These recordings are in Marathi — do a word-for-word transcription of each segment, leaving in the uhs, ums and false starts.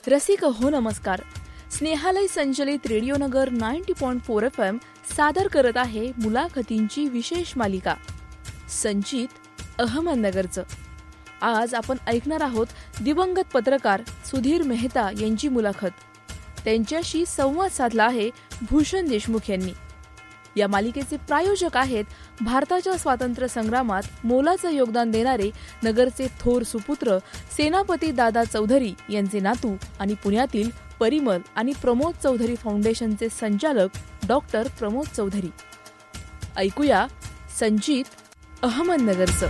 रसिक हो नमस्कार. स्नेहालय संचलित रेडिओनगर नव्वद पॉइंट चार एफ एम सादर करत आहे मुलाखतींची विशेष मालिका संचित अहमदनगरचं. आज आपण ऐकणार आहोत दिवंगत पत्रकार सुधीर मेहता यांची मुलाखत. त्यांच्याशी संवाद साधला आहे भूषण देशमुख यांनी. या मालिकेचे प्रायोजक आहेत भारताच्या स्वातंत्र्य संग्रामात मोलाचं योगदान देणारे नगरचे थोर सुपुत्र सेनापती दादा चौधरी यांचे नातू आणि पुण्यातील परिमल आणि प्रमोद चौधरी फाउंडेशनचे संचालक डॉक्टर प्रमोद चौधरी. ऐकूया संचित अहमदनगरचं.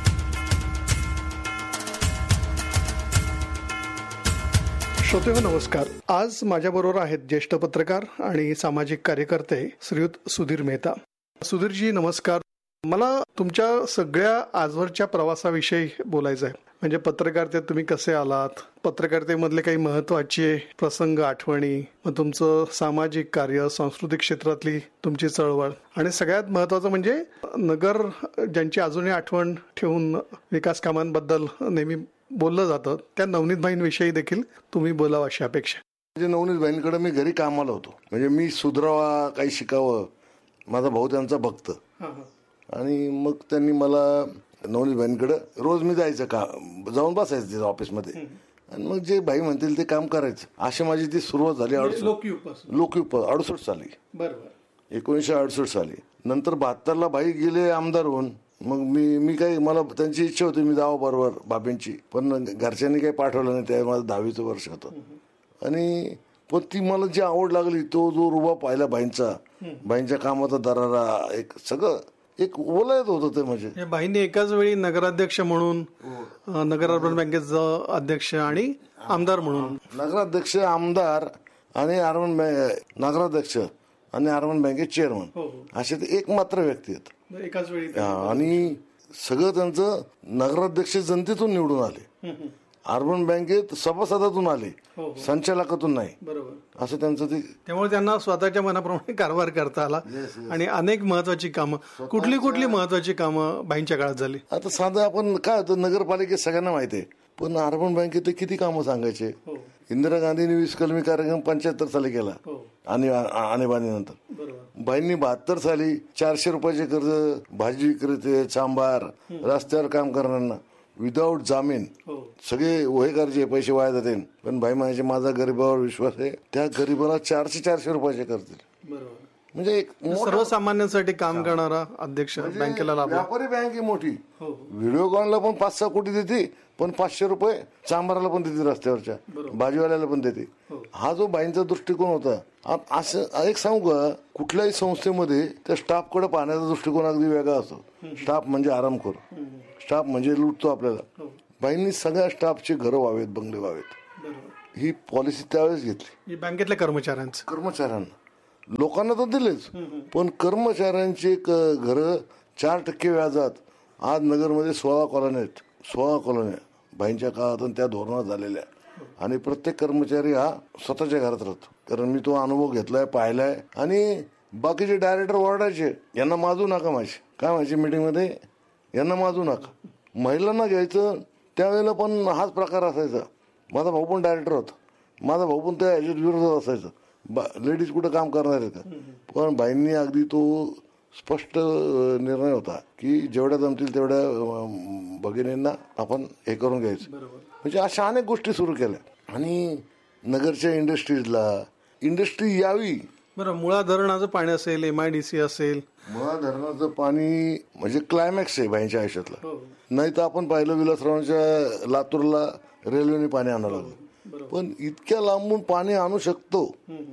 श्रोते नमस्कार. आज माझ्याबरोबर आहेत ज्येष्ठ पत्रकार आणि सामाजिक कार्यकर्ते श्रीयुत सुधीर मेहता. सुधीरजी नमस्कार. मला तुमच्या सगळ्या आजवरच्या प्रवासाविषयी बोलायचं आहे. म्हणजे पत्रकारितेत तुम्ही कसे आलात, पत्रकारितेमधले काही महत्वाचे प्रसंग, आठवणी, मग तुमचं सामाजिक कार्य, सांस्कृतिक क्षेत्रातली तुमची चळवळ आणि सगळ्यात महत्वाचं म्हणजे नगर ज्यांची अजूनही आठवण ठेवून विकास कामांबद्दल नेहमी बोललं जातं त्या नवनीतबाईंविषयी देखील तुम्ही बोलावं अशी अपेक्षा. म्हणजे नवनीतबाईंकडे मी घरी कामाला होतो. म्हणजे मी सुधरावा, काही शिकावं. माझा भाऊ त्यांचा भक्त आणि मग त्यांनी मला नवनीतबाईंकडे रोज मी जायचं, का जाऊन बसायचं तिथं ऑफिसमध्ये आणि मग जे भाई म्हणतील ते काम करायचं. अशी माझी ती सुरुवात झाली. लोकयुग अडुसष्ट साली, बरोबर एकोणीसशे अडुसष्ट साली. नंतर बहात्तरला भाई गेले आमदार होऊन. मग मी मी काही मला त्यांची इच्छा होती मी जावं बरोबर बाबींची, पण घरच्यांनी काही पाठवलं नाही. त्या माझं दहावीचं वर्ष होतं आणि पण ती मला जी आवड लागली तो जो रुबा पाहिला बाईंचा, बाईंच्या कामाचा दरारा, एक सगळं एक ओलायत होतं ते. म्हणजे बाईंनी एकाच वेळी नगराध्यक्ष म्हणून, नगर अर्बन बँकेचा अध्यक्ष आणि आमदार म्हणून, नगराध्यक्ष, आमदार आणि अर्बन नगराध्यक्ष आणि अर्बन बँकेचे चेअरमन असे ते एक मात्र व्यक्ती आहेत एकाच वेळी. आणि सगळं त्यांचं नगराध्यक्ष जनतेतून निवडून आले, अर्बन बँकेत सभासदातून आले, संचालकातून नाही, बरोबर असं त्यांचं ते. त्यामुळे त्यांना स्वतःच्या मनाप्रमाणे कारभार करता आला आणि अनेक महत्वाची कामं. कुठली कुठली महत्वाची कामं बाईंच्या काळात झाली? आता साधं आपण काय होतं, नगरपालिकेत सगळ्यांना माहिती आहे, पण अर्बन बँकेत किती कामं सांगायचे. इंदिरा गांधींनी वीस कलमी कार्यक्रम पंच्याहत्तर साली केला आणि आणीबाणीनंतर. बाईंनी बहात्तर साली चारशे रुपयाचे कर्ज भाजी विक्रेते, चांभार, रस्त्यावर काम करणाऱ्यांना विदाऊट जामीन, सगळे वहेगारचे पैसे वाया जाते, पण भाई म्हणायचे माझा गरीबावर विश्वास आहे, त्या गरीबाला चारशे चारशे रुपयाचे करतील. म्हणजे एक सर्वसामान्यांसाठी काम करणारा अध्यक्ष बँकेला लाभ. व्यापारी बँक मोठी, व्हिडिओकॉनला पण पाच सहा कोटी देते, पण पाचशे रुपये चांभाराला पण देते, रस्त्यावरच्या भाजीवाल्याला पण देते. हा जो बाईंचा दृष्टिकोन होता. असं एक सांगू का, कुठल्याही संस्थेमध्ये त्या स्टाफकडे पाहण्याचा दृष्टिकोन अगदी वेगळा असतो. स्टाफ म्हणजे आरामखोर, स्टाफ म्हणजे लुटतो आपल्याला. बाईंनी सगळ्या स्टाफचे घरं व्हावेत, बंगले व्हावेत, ही पॉलिसी त्यावेळेस घेतली. बँकेतल्या कर्मचाऱ्यांचं कर्मचाऱ्यांना लोकांना तर दिलेच, पण कर्मचाऱ्यांचे घर चार टक्के व्याजात. आज नगरमध्ये सोळा कॉलनी आहेत, सोळा कॉलन्या बाईंच्या काळातून त्या धोरणात झालेल्या. आणि प्रत्येक कर्मचारी हा स्वतःच्या घरात राहतो, कारण मी तो अनुभव घेतलाय, पाहिलाय. आणि बाकीचे डायरेक्टर ओरडायचे, यांना माजू नका. माझी काय व्हायची मीटिंगमध्ये, यांना माजू नका. महिलांना घ्यायचं त्यावेळेला पण हाच प्रकार असायचा. माझा भाऊ पण डायरेक्टर होता, माझा भाऊ पण त्या ह्याच्यात विरोधात असायचा, लेडीज कुठं काम करणार आहे का. पण बाईंनी अगदी तो स्पष्ट निर्णय होता की जेवढ्या जमतील तेवढ्या भगिनींना आपण हे करून घ्यायचं. म्हणजे अशा अनेक गोष्टी सुरू केल्या. आणि नगरच्या इंडस्ट्रीजला इंडस्ट्री यावी. बरं, मुळा धरणाचं पाणी असेल, एम आय डी सी असेल. मुळा धरणाचं पाणी म्हणजे क्लायमॅक्स आहे बाईंच्या आयुष्यातला. नाही तर आपण पाहिलं विलासरावांच्या लातूरला रेल्वेने पाणी आणायला लागलं, पण इतक्या लांबून पाणी आणू शकतो.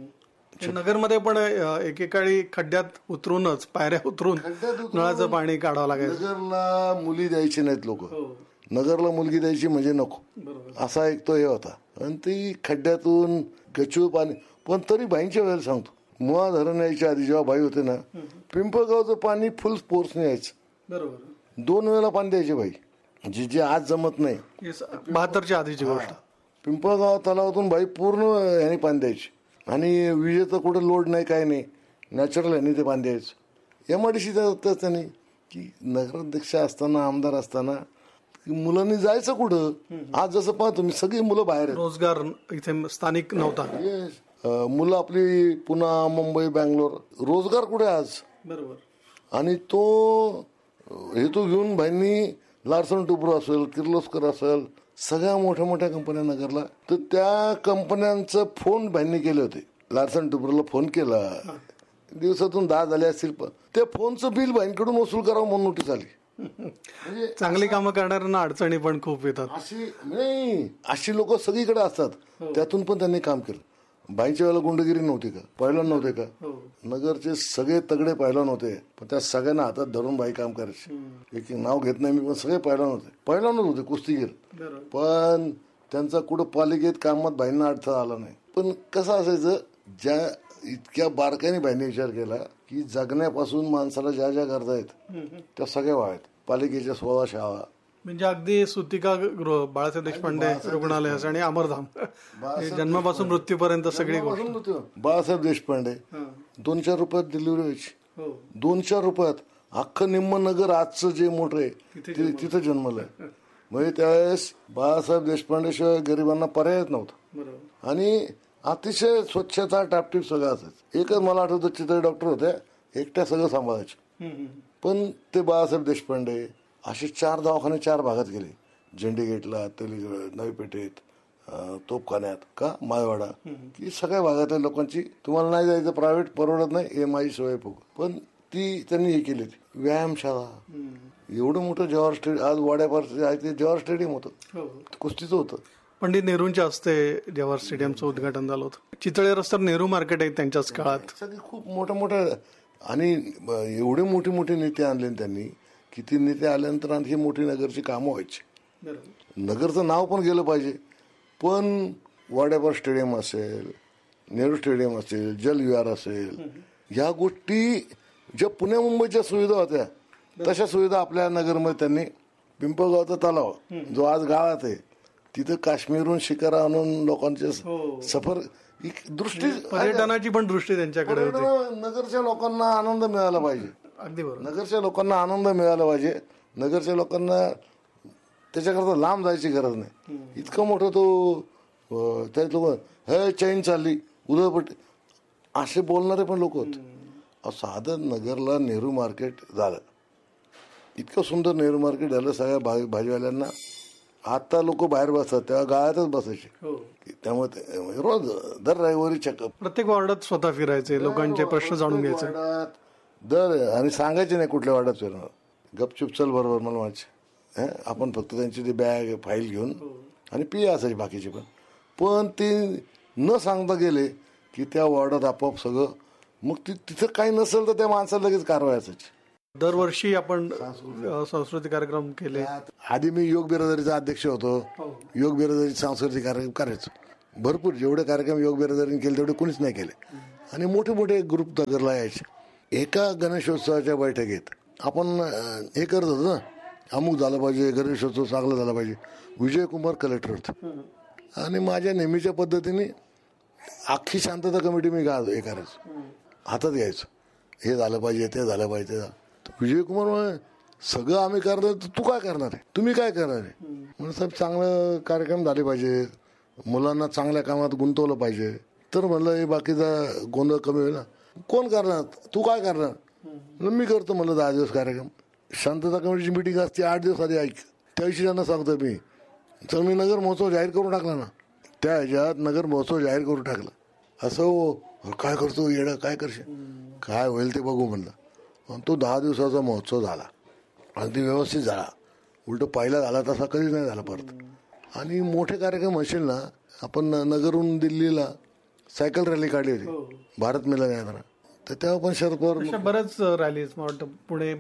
नगरमध्ये पण एकेकाळी खड्ड्यात उतरूनच, पायऱ्या उतरून नळाचं पाणी काढावं लागायचं. नगरला मुली द्यायची नाहीत लोक, नगरला मुलगी द्यायची म्हणजे नको, असा एक तो हे होता. आणि ती खड्ड्यातून गचूळ पाणी. पण तरी बाईंच्या वेळेला सांगतो, मुळा धरण यायच्या आधी जेव्हा बाई होते ना, पिंपळगावचं पाणी फुल फोर्सने यायचं. बरोबर, दोन वेळेला पाणी द्यायचे बाई, जे जे आज जमत नाही. बहात्तरच्या आधीची गोष्ट. पिंपळगाव तलावातून बाई पूर्ण ह्याने पाणी द्यायची. आणि विजेचं कुठं लोड नाही, काय नाही, नॅचरल ह्याने ते पाणी द्यायचं. एम आय डी सी त्याने की नगराध्यक्ष असताना, आमदार असताना की मुलांनी जायचं कुठं. आज जसं पाहतो मी सगळी मुलं बाहेर आहेत. रोजगार इथे स्थानिक नव्हता. Yes. अं, मुलं आपली पुन्हा मुंबई बँगलोर, रोजगार कुठे आज. बरोबर. आणि तो हेतू घेऊन भाईंनी लार्सन टुब्रो असेल, किर्लोस्कर असेल, सगळ्या मोठ्या मोठ्या कंपन्या नगरला, तर त्या कंपन्यांचं फोन भाईंनी केले होते. लार्सन टुब्रोला फोन केला, दिवसातून दहा झाले असतील, पण त्या फोनचं बिल भाईंकडून वसूल करावं म्हणून नोटीस आली. म्हणजे चांगली कामं करणाऱ्यांना अडचणी पण खूप येतात. अशी नाही, अशी लोक सगळीकडे असतात. त्यातून पण त्यांनी काम केलं. बाईच्या वेळेला गुंडगिरी नव्हती का, पहिलवान नव्हते का, नगरचे सगळे तगडे पहिलवान होते, पण त्या सगळ्यांना हातात धरून बाई काम करायचे. एक नाव घेत नाही मी, पण सगळे पहिलवान होते, पहिलवानच होते कुस्तीगीर. पण त्यांचा कुठं पालिकेत कामात बाईंना अडथळा आला नाही. पण कसं असायचं, ज्या इतक्या बारकाईने बाईंनी विचार केला की जगण्यापासून माणसाला ज्या ज्या गरजा आहेत त्या सगळ्या व्हाव्यात. पालिकेच्या सोळा शाळा, म्हणजे अगदी सुतिका गृह, बाळासाहेब देशपांडे रुग्णालय आणि अमरधाम, जन्मापासून मृत्यूपर्यंत सगळी गोष्ट. बाळासाहेब देशपांडे दोन चार रुपयात डिलिव्हरी व्हायची. दोन चार रुपयात अख्खं निम्म नगर आजचं जे मोठं आहे तिथं जन्मलंय. म्हणजे त्यावेळेस बाळासाहेब देशपांडे शिवाय गरिबांना पर्यायच नव्हता. आणि अतिशय स्वच्छता टापटीप सगळं असायचं. एकच मला आठवतं, चितळे डॉक्टर होते, एकट्या सगळं सांभाळायचे. पण ते बाळासाहेब देशपांडे असे चार दवाखाने चार भागात गेले. झेंडे गेटला, तेलीगड, नवी पेठेत, तोपखान्यात, का माळवाडा, की सगळ्या भागातल्या लोकांची तुम्हाला नाही जायचं, प्रायव्हेट परवडत नाही, हे माझी सोय फुग, पण ती त्यांनी हे केली. व्यायामशाळा, एवढं मोठं जवाहर स्टेडियम, आज वाड्यापार आहे ते जवाहर स्टेडियम होतं, कुस्तीचं होतं. पंडित नेहरूंच्या हस्ते जवाहर स्टेडियमचं उद्घाटन झालं होतं. चितळे रस्त्यावर नेहरू मार्केट आहे त्यांच्याच काळात. सगळे खूप मोठ्या मोठ्या, आणि एवढे मोठे मोठे नेते आणले त्यांनी, किती नेते आल्यानंतर आणखी मोठी नगरची कामं व्हायची. नगरचं नाव पण गेलं पाहिजे. पण वाड्यापार स्टेडियम असेल, नेहरू स्टेडियम असेल, जलविहार असेल, ह्या गोष्टी ज्या पुण्या मुंबईच्या सुविधा होत्या तशा सुविधा आपल्या नगरमध्ये त्यांनी, पिंपळगावचा तलाव जो आज गावात आहे, तिथं काश्मीरहून शिकारा आणून लोकांचे सफर, दृष्टी, पर्यटनाची पण दृष्टी त्यांच्याकडे होती. नगरच्या लोकांना आनंद मिळाला पाहिजे. अगदी बरोबर. नगरच्या लोकांना आनंद मिळाला पाहिजे. नगरच्या लोकांना त्याच्याकरता लांब जायची गरज नाही. इतकं मोठं तो त्या लोक, हे चैन चालली उदयपट्टी असे बोलणारे पण लोक होते. साधं नगरला नेहरू मार्केट झालं, इतकं सुंदर नेहरू मार्केट झालं सगळ्या भाजी भाजीवाल्यांना. आता लोक बाहेर बसतात, तेव्हा गाळ्यातच बसायचे. त्यामुळे रोज दर रविवारी चेकअप, प्रत्येक वॉर्डात स्वतः फिरायचे, लोकांचे प्रश्न जाणून घ्यायचे दर, आणि सांगायचे नाही कुठल्या वार्डात फिरणार, गपचूप चल बरोबर मला वाटचे. आपण फक्त त्यांची ती बॅग फाईल घेऊन आणि पी असायची बाकीचे पण. पण ते न सांगता गेले की त्या वॉर्डात आपोआप सगळं, मग ती तिथं काही नसेल तर त्या माणसाला लगेच कारवाई असायची. दरवर्षी आपण सांस्कृतिक कार्यक्रम केले. आधी मी योग बिरादरीचा अध्यक्ष होतो. योग बिरादरी सांस्कृतिक कार्यक्रम करायचो भरपूर. जेवढे कार्यक्रम योग बिरादरीने केले तेवढे कोणीच नाही केले. आणि मोठे मोठे ग्रुप नगरला यायचे. एका गणेशोत्सवाच्या बैठकीत आपण हे करत होतो ना, अमुक झालं पाहिजे, गणेशोत्सव चांगला झाला पाहिजे. विजयकुमार कलेक्टर होते आणि माझ्या नेहमीच्या पद्धतीने अख्खी शांतता कमिटी मी गा हे करायचो, हातात घ्यायचं, हे झालं पाहिजे, ते झालं पाहिजे, ते झालं. विजयकुमार म्हणे सगळं आम्ही करणार, तर तू काय करणार आहे, तुम्ही काय करणार आहे. म्हणजे साहेब चांगलं कार्यक्रम झाले पाहिजे, मुलांना चांगल्या कामात गुंतवलं पाहिजे. तर म्हणलं हे बाकीचा गोंधळ कमी होईल ना. कोण करणार, तू काय करणार. मी करतो म्हणलं दहा दिवस कार्यक्रम. शांतता कमिटीची मिटिंग असते आठ दिवस आधी, ऐक त्या दिवशी त्यांना सांगतो मी, तर मी नगर महोत्सव जाहीर करून टाकला ना. त्या ह्याच्यात नगर महोत्सव जाहीर करून टाकला. असं हो काय करतो येडं, काय करशील, काय होईल ते बघू म्हणलं. तो दहा दिवसाचा महोत्सव झाला, अगदी व्यवस्थित झाला. उलट पहिला झाला तसा कधीच नाही झाला परत. आणि मोठे कार्यक्रम असेल ना, आपण नगरहून दिल्लीला सायकल रॅली काढली होती भारत मिलन यात्रा, तर तेव्हा पण शरद पवार बऱ्याच रॅलीज वाटतं पुणे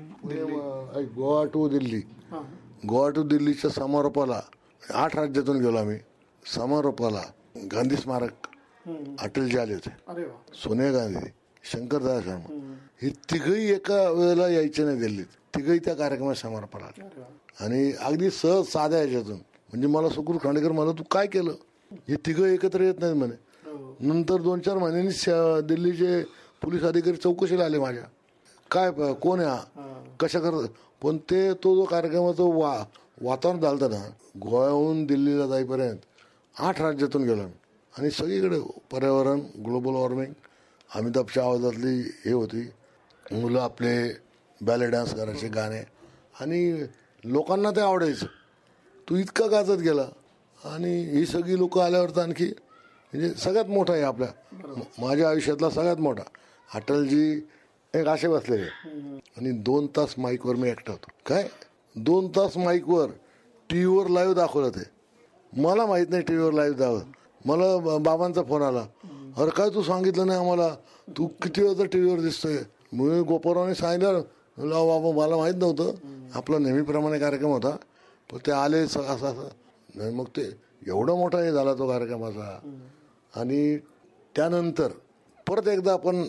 गोवा टू दिल्ली, गोवा टू दिल्लीच्या समारोपाला आठ राज्यातून गेलो आम्ही. समारोपाला गांधी स्मारक अटलजी आले होते, सोनिया गांधी, शंकरदयाळ शर्मा, हे तिघही एका वेळेला यायचे नाही दिल्लीत. तिघही त्या कार्यक्रमात समारोपाला आले आणि अगदी सहज साध्या ह्याच्यातून. म्हणजे मला सुकुर खांडेकर मला तू काय केलं, हे तिघं एकत्र येत नाहीत म्हणे. नंतर दोन चार महिन्यांनी दिल्लीचे पोलीस अधिकारी चौकशीला आले माझ्या, काय कोण आहे हा, कशा करत. पण ते तो जो कार्यक्रमाचा वा वातावरण झालं ना, गोव्याहून दिल्लीला जाईपर्यंत आठ राज्यातून गेलो आम्ही आणि सगळीकडे पर्यावरण, ग्लोबल वॉर्मिंग, अमिताभच्या आवाजातली हे होती, मुलं आपले बॅले डान्स करायचे, गाणे, आणि लोकांना ते आवडायचं. तू इतका गाजत गेला आणि ही सगळी लोक आल्यावर तर आणखी म्हणजे सगळ्यात मोठा आहे आपल्या माझ्या आयुष्यातला सगळ्यात मोठा. अटलजी एक असे बसलेले आणि दोन तास माईकवर मी एकटा होतो. काय दोन तास माईकवर टी व्हीवर लाईव्ह दाखवलं ते. मला माहीत नाही टी व्हीवर लाईव्ह दाखवलं. मला बाबांचा फोन आला, अरे काय तू सांगितलं नाही आम्हाला, तू किती वेळा टी व्हीवर दिसतोय. मी गोपाळरावने सांगितलं, बाबा मला माहीत नव्हतं, आपला नेहमीप्रमाणे कार्यक्रम होता, पण ते आले असं असं नाही. मग ते एवढा मोठा हे झाला तो कार्यक्रमाचा. आणि त्यानंतर परत एकदा आपण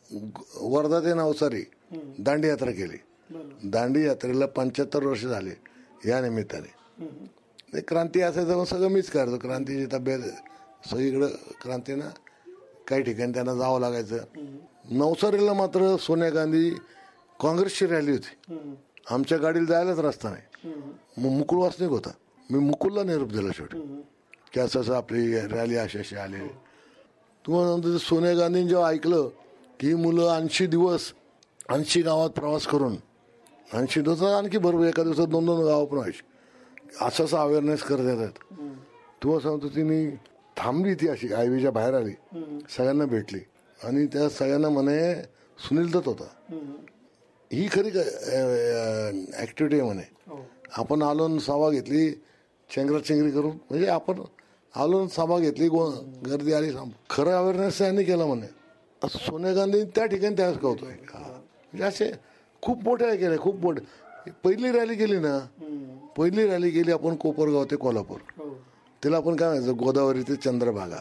वर्धा ते नवसारी दांडी यात्रा केली. दांडी यात्रेला पंच्याहत्तर वर्ष झाले या निमित्ताने. क्रांती असायचं सगळं मीच करायचो. क्रांतीची तब्येत सगळीकडं क्रांतीनं काही ठिकाणी त्यांना जावं लागायचं. नवसारीला मात्र सोनिया गांधी काँग्रेसची रॅली होती, आमच्या गाडीला जायलाच रस्ता नाही. मग मुकुल वासनिक होता, मी मुकुलला निरोप दिला शेवटी की असं असं आपली रॅली अशी अशी आली. तुम्हाला सोनिया गांधींनी जेव्हा ऐकलं की मुलं ऐंशी दिवस ऐंशी गावात प्रवास करून ऐंशी दिवस आणखी बरोबर एका दिवसात दोन दोन गावं पण व्हायची, असं असं अवेअरनेस करत येतात. तुम्हाला सांगतो तिने थांबली, ती अशी आयवीच्या बाहेर आली, सगळ्यांना भेटली आणि त्या सगळ्यांना म्हणे सुनील दत्त होता, ही खरी ॲक्टिव्हिटी आहे म्हणे. आपण आलो सभा घेतली चेंगराचेंगरी करून, म्हणजे आपण आलो सभा घेतली, गर्दी आली, खरं अवेअरनेस त्यांनी केलं म्हणे. असं सोनिया गांधी त्या ठिकाणी त्यावेळेस कळतोय. म्हणजे असे खूप मोठे केले, खूप मोठे. पहिली रॅली केली ना, पहिली रॅली केली आपण कोपरगाव ते कोल्हापूर, तिला आपण काय म्हणायचं, गोदावरी ते चंद्रभागा.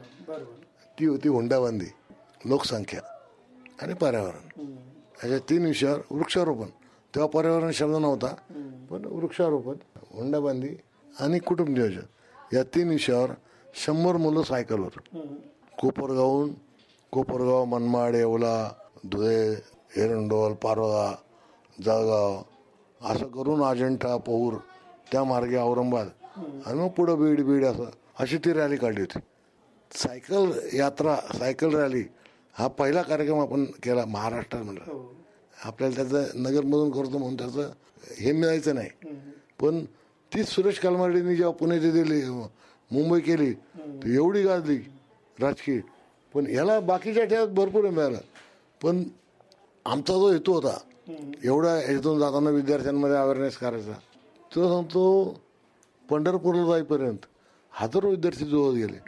ती होती हुंडाबंदी, लोकसंख्या आणि पर्यावरण, अशा तीन विषयावर वृक्षारोपण. तेव्हा पर्यावरण शब्द नव्हता, पण वृक्षारोपण, हुंडाबंदी आणि कुटुंब नियोजन या तीन विषयावर शंभर मुलं सायकलवर कोपरगावहून, कोपरगाव, मनमाड, येवला, धुळे, एरंडोल, पारोळा, जळगाव असं करून अजिंठा, पौर, त्या मार्गे औरंगाबाद आणि मग पुढं बीड बीड असं अशी ती रॅली काढली होती. सायकल यात्रा, सायकल रॅली हा पहिला कार्यक्रम आपण केला महाराष्ट्रात. म्हणलं आपल्याला त्याचं नगरमधून करतो म्हणून त्याचं हे मिळायचं नाही, पण ती सुरेश कालमार्डींनी जेव्हा पुण्याची दिली, मुंबई केली, तर एवढी गाजली राजकीय. पण याला बाकीच्या ठिकाणात भरपूर मिळालं, पण आमचा जो हेतू होता एवढा हेतून जाताना विद्यार्थ्यांमध्ये अवेअरनेस करायचा, तो सांगतो पंढरपूरला जाईपर्यंत हजारो विद्यार्थी जवळ गेले.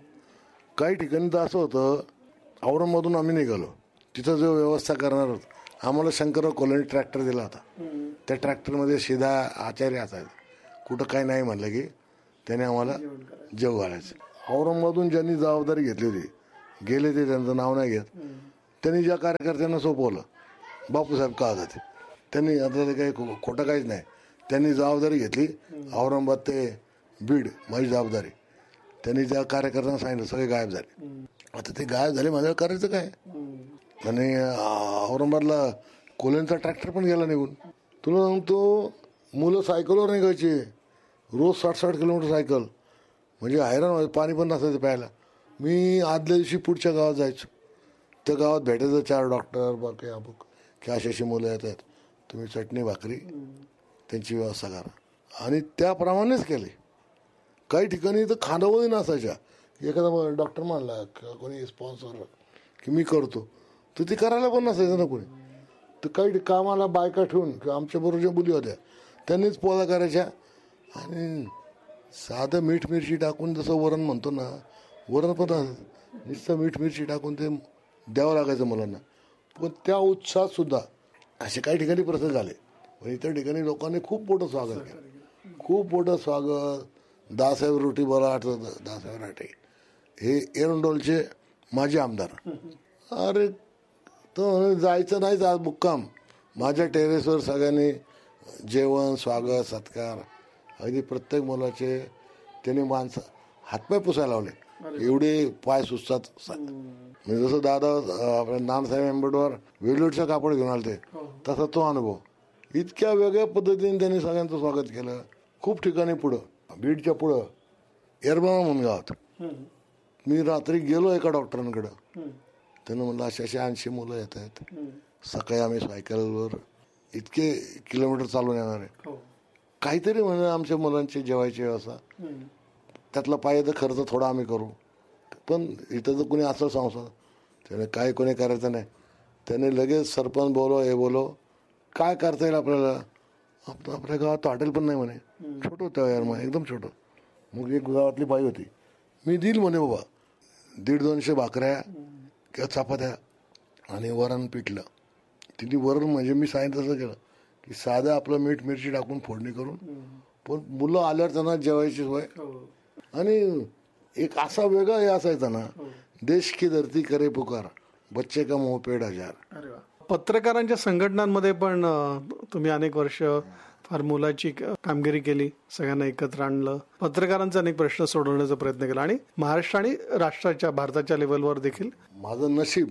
काही ठिकाणी तर असं होतं, औरंगाबादून आम्ही निघालो, तिथं जो व्यवस्था करणार होत, आम्हाला शंकरराव कोल्हेने ट्रॅक्टर दिला होता. त्या ट्रॅक्टरमध्ये सीधा आचार्य असायचा, कुठं काही नाही म्हणलं की त्याने आम्हाला जेव घालायचं. औरंगाबादून ज्यांनी जबाबदारी घेतली होती, गेले ते त्यांचं नाव नाही घेत, त्यांनी ज्या कार्यकर्त्यांना सोपवलं, बापूसाहेब का होते त्यांनी, आता ते काही खोटं काहीच नाही, त्यांनी जबाबदारी घेतली. औरंगाबाद ते बीड माझी जबाबदारी, त्यांनी ज्या कार्यकर्त्यांना सांगितलं सगळे गायब झाले. आता ते गायब झाले, माझ्यावर करायचं काय. आणि औरंगाबादला कोल्हेंचा ट्रॅक्टर पण गेला निघून. तुला सांगतो मुलं सायकलवर निघायचे, रोज साठ साठ किलोमीटर सायकल, म्हणजे हैराण व्हायचं, पाणी पण नसायचं प्यायला. मी आदल्या दिवशी पुढच्या गावात जायचो, त्या गावात भेटायचं चार डॉक्टर बाकी अमुक की अशी अशी मुलं येतात, तुम्ही चटणी भाकरी त्यांची व्यवस्था करा, आणि त्याप्रमाणेच केले. काही ठिकाणी तर खांदावळी नसायच्या, एखादा डॉक्टर म्हणला कोणी स्पॉन्सर की मी करतो, तर ती करायला पण नसायचं ना कोणी. तर काही कामाला बायका ठेवून किंवा आमच्याबरोबर ज्या मुली होत्या त्यांनीच पोळा करायच्या, आणि साधं मीठ मिरची टाकून जसं वरण म्हणतो ना, वरण पण नुसतं मीठ मिरची टाकून ते द्यावं लागायचं मुलांना. पण त्या उत्साहात सुद्धा असे काही ठिकाणी प्रसंग झाले, पण इतर ठिकाणी लोकांनी खूप मोठं स्वागत केलं, खूप मोठं स्वागत. दासाहेब रोटी मला आठवतं, दासाहेब राठे हे एरंडोलचे माजी आमदार, अरे तो जायचं नाहीच आज मुक्काम, माझ्या टेरेसवर सगळ्यांनी जेवण, स्वागत, सत्कार, अगदी प्रत्येक मुलाचे त्यांनी माणसं हातपाय पुसायला लावले, एवढे पाय सुचतात. म्हणजे जसं दादा आपल्या नानासाहेब आंबेडकर वेल्वेटचं कापड घेऊन आले ते, तसा तो अनुभव. इतक्या वेगळ्या पद्धतीने त्यांनी सगळ्यांचं स्वागत केलं. खूप ठिकाणी पुढं बीडच्या पुढं एरबामा म्हणून गावात मी रात्री गेलो एका डॉक्टरांकडं. त्यानं म्हणलं अशा अशा ऐंशी मुलं येत आहेत, सकाळी आम्ही सायकलवर इतके किलोमीटर चालून येणार आहे, काहीतरी म्हणजे आमच्या मुलांची जेवायची व्यवस्था, त्यातला पायाचा खर्च थोडा आम्ही करू. पण इथं जर कोणी असं संसार त्याने काय कोणी करायचं नाही. त्याने लगेच सरपंच बोलो हे बोलो काय करता येईल आपल्याला. आपलं आपल्या गावात हॉटेल पण नाही म्हणे, छोटं होतं यार मग एकदम छोटं. मग एक गावातली बाई होती, मी देईल म्हणे बाबा दीड दोनशे भाकऱ्या किंवा चपात्या आणि वरण पिठलं. तिने वरण म्हणजे मी सांगितलं असं केलं की साधं आपलं मीठ मिरची टाकून फोडणी करून, पण मुलं आल्यावर त्यांना जेवायची सोय. आणि एक असा वेगळा हे असायचा ना, देश की धरती करे पुकार बच्चे का मोह पेड हजार. पत्रकारांच्या संघटनांमध्ये पण तुम्ही अनेक वर्ष फार मोलाची कामगिरी केली, सगळ्यांना एकत्र आणलं, पत्रकारांचे अनेक प्रश्न सोडवण्याचा प्रयत्न केला आणि महाराष्ट्र आणि राष्ट्राच्या भारताच्या लेवलवर देखील. माझं नशीब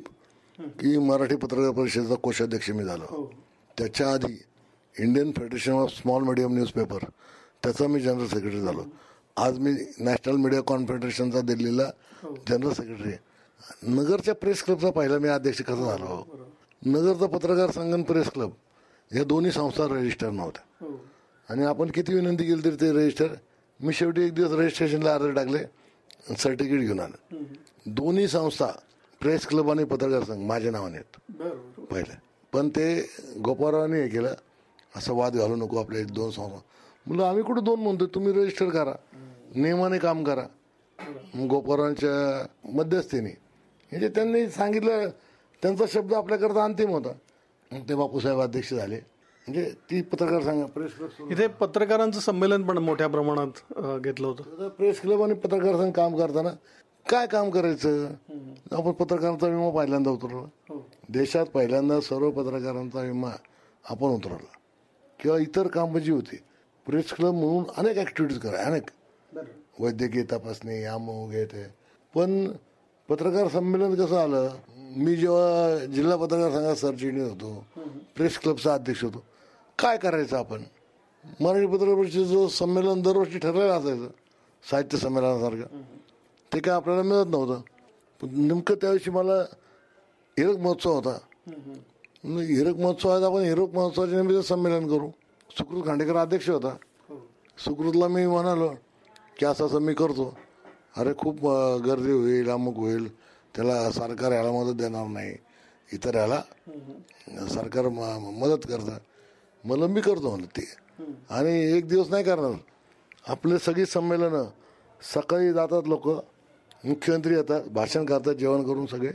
की मराठी पत्रकार परिषदेचा कोषाध्यक्ष मी झालो. त्याच्या आधी Indian federation of small medium newspaper त्याचा मी जनरल सेक्रेटरी झालो. आज मी नॅशनल मीडिया कॉन्फेडरेशनचा दिल्लीला जनरल सेक्रेटरी आहे. नगरच्या प्रेस क्लबचा पहिला मी अध्यक्ष कसं झालो. नगरचा पत्रकार संघ प्रेस क्लब या दोन्ही संस्था रजिस्टर नव्हत्या आणि आपण किती विनंती केली तरी ते रजिस्टर. मी शेवटी एक दिवस रजिस्ट्रेशनला अर्ज टाकले, सर्टिफिकेट घेऊन आलं. दोन्ही संस्था प्रेस क्लब आणि पत्रकार संघ माझ्या नावाने आहेत पहिले. पण ते गोपाळरावांनी हे केलं, असं वाद घालू नको आपल्या एक दोन संस्था. म्हणलं आम्ही कुठं दोन म्हणतो, तुम्ही रजिस्टर करा, नियमाने काम करा. मग गोपाळरावांच्या मध्यस्थीने म्हणजे त्यांनी सांगितलं, त्यांचा शब्द आपल्याकरता अंतिम होता. मग ते बापूसाहेब अध्यक्ष झाले. म्हणजे ती पत्रकार संघ प्रेस क्लब इथे पत्रकारांचं संमेलन पण मोठ्या प्रमाणात घेतलं होतं. प्रेस क्लब आणि पत्रकार संघ काम करताना काय काम करायचं. आपण पत्रकारांचा विमा पहिल्यांदा उतरवला, देशात पहिल्यांदा सर्व पत्रकारांचा विमा आपण उतरवला. किंवा इतर कामं जी होती प्रेस क्लब म्हणून अनेक ऍक्टिव्हिटीज करा, अनेक वैद्यकीय तपासणी अमुक हे ते. पण पत्रकार संमेलन कसं आलं, मी जेव्हा जिल्हा पत्रकार संघात सरचिटणीस होतो, प्रेस क्लबचा अध्यक्ष होतो, काय करायचं आपण. मराठी पत्रकार परिषदेचं संमेलन दरवर्षी ठरलेलं असायचं साहित्य संमेलनासारखं, ते काय आपल्याला मिळत नव्हतं. पण नेमकं त्याविषयी मला हिरक महोत्सव होता. हिरक महोत्सव आहे, आपण हिरक महोत्सवाच्या निमित्त संमेलन करू. सुकृत खांडेकर अध्यक्ष होता. सुकृतला मी म्हणालो की असं असं मी करतो. अरे खूप गर्दी होईल, अमुक होईल, त्याला सरकार याला मदत देणार नाही, इतर याला सरकार मदत करतं. मला मी करतो म्हणलं ते. आणि एक दिवस नाही करणार, आपले सगळी संमेलनं सकाळी जातात लोक, मुख्यमंत्री येतात, भाषण करतात, जेवण करून सगळे.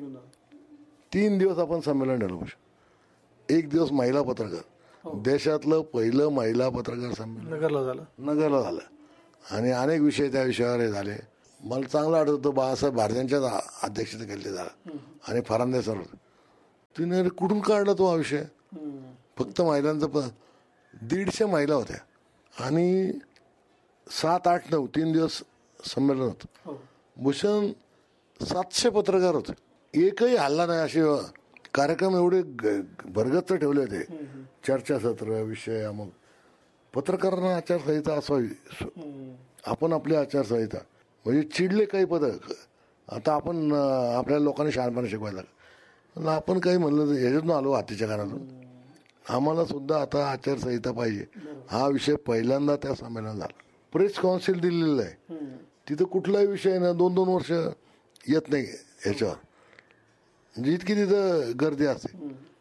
तीन दिवस आपण संमेलन ठेवलं. एक दिवस महिला पत्रकार, देशातलं पहिलं महिला पत्रकार संमेलन नगरला झालं नगरला झालं आणि अनेक विषय त्या विषयावर झाले. मला चांगलं आठवतं, बाळासाहेब भारतीयांच्याच अध्यक्षतेखाली झाला आणि फरांदे सर होते. तिने कुठून काढला तो हा विषय. फक्त महिलांचं प दीडशे महिला होत्या आणि सात आठ नऊ तीन दिवस संमेलन होतं. भूषण सातशे पत्रकार होते, एकही हल्ला नाही. असे कार्यक्रम एवढे भरगच्च ठेवले होते, चर्चासत्र विषय. मग पत्रकारांना आचारसंहिता असावी, आपण आपली आचारसंहिता म्हणजे चिडले काही पदक. आता आपण आपल्याला लोकांनी शहाणपणा शिकवायला लागलं. आपण काही म्हणलं ह्याच्यातून आलो हातीच्या कानातून. आम्हाला सुद्धा आता आचारसंहिता पाहिजे. हा विषय पहिल्यांदा त्या संमेलनात झाला. प्रेस काउन्सिल दिलेलं आहे, तिथं कुठलाही विषय ना दोन दोन वर्ष येत नाही ह्याच्यावर, म्हणजे इतकी तिथं गर्दी असते.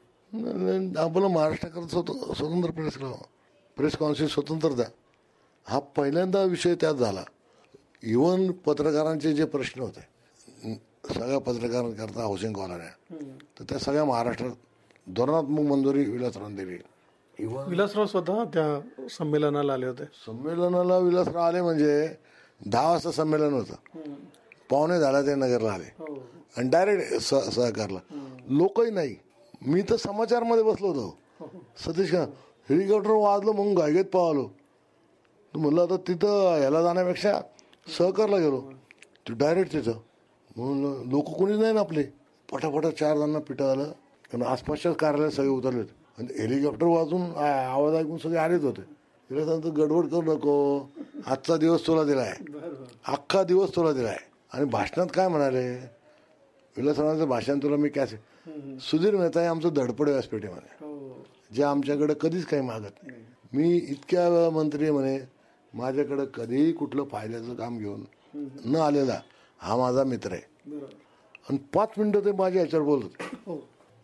आपलं महाराष्ट्राकडे स्वत स्वतंत्र प्रेस प्रेस काउन्सिल स्वतंत्रता हा पहिल्यांदा विषय त्यात झाला. इव्हन पत्रकारांचे जे प्रश्न होते, सगळ्या पत्रकारांकरता हाऊसिंग कॉलन्या, तर त्या सगळ्या महाराष्ट्रात धोरणात्मक मंजुरी विलासरावांनी दिली. इव्हन विलासराव स्वतः त्या संमेलनाला आले होते. संमेलनाला विलासराव आले म्हणजे दहा वाजता संमेलन होतं, पावणे दहाला ते नगरला आले आणि डायरेक्ट सहकारला. लोकही नाही. मी तर समाचारमध्ये बसलो होतो, सतीश का हेलिकॉप्टर वाजलं म्हणून गायगेत पावलो. म्हणलं आता तिथं ह्याला जाण्यापेक्षा सहकारला गेलो. ते डायरेक्ट तिथं म्हणून लोक कोणीच नाही ना आपले. पटापटा चार जणांना पिठं आलं, कारण आसपासच्याच कार्यालयात सगळे उतरले होते आणि हेलिकॉप्टर वाजून आवाज ऐकून सगळे आलेच होते. विलासराव गडबड करू नको, आजचा दिवस तुला दिलाय, अख्खा दिवस तुला दिलाय. आणि भाषणात काय म्हणाले विलासरावांचं भाषण तुला मी काय, सुधीर मेहता हे आमचं धडपड व्यासपीठ आहे म्हणे, जे आमच्याकडे कधीच काही मागत नाही. मी इतक्या वेळा मंत्री म्हणे, माझ्याकडे कधीही कुठलं फायद्याचं काम घेऊन न आलेला हा माझा मित्र आहे. आणि पाच मिनिटं ते माझ्या ह्याच्यावर बोलत होते.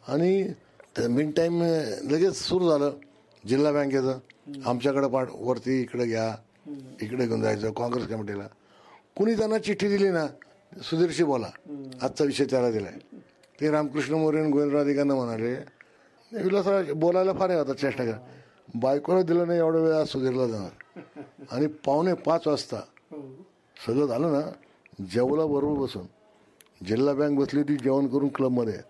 आणि मिन टाईम लगेच सुरू झालं जिल्हा बँकेचं, आमच्याकडे पाठ वरती इकडे घ्या, इकडे घेऊन जायचं काँग्रेस कमिटीला. कुणी त्यांना चिठ्ठी दिली ना, सुधीरशी बोला, आजचा विषय त्याला दिलाय. ते रामकृष्ण मोरे आणि गोविंदराव अधिकांना म्हणाले, विलासराव बोलायला फार होता चेष्टा करा, बायकोला दिलं नाही एवढा वेळ आज सुधीरला जाणार. आणि पावणे पाच वाजता सगळं झालं ना, जेवला बरोबर बसून, जिल्हा बँक बसली ती जेवण करून क्लबमध्ये,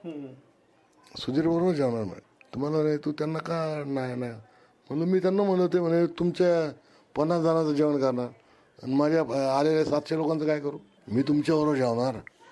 सुधीर बरोबर जेवणार म्हणे. तुम्हाला नाही तू त्यांना का नाही नाही म्हणलं, मी त्यांना म्हणते म्हणे तुमच्या पन्नास जणांचं जेवण करणार आणि माझ्या आलेल्या सातशे लोकांचं काय करू, मी तुमच्याबरोबर जेवणार,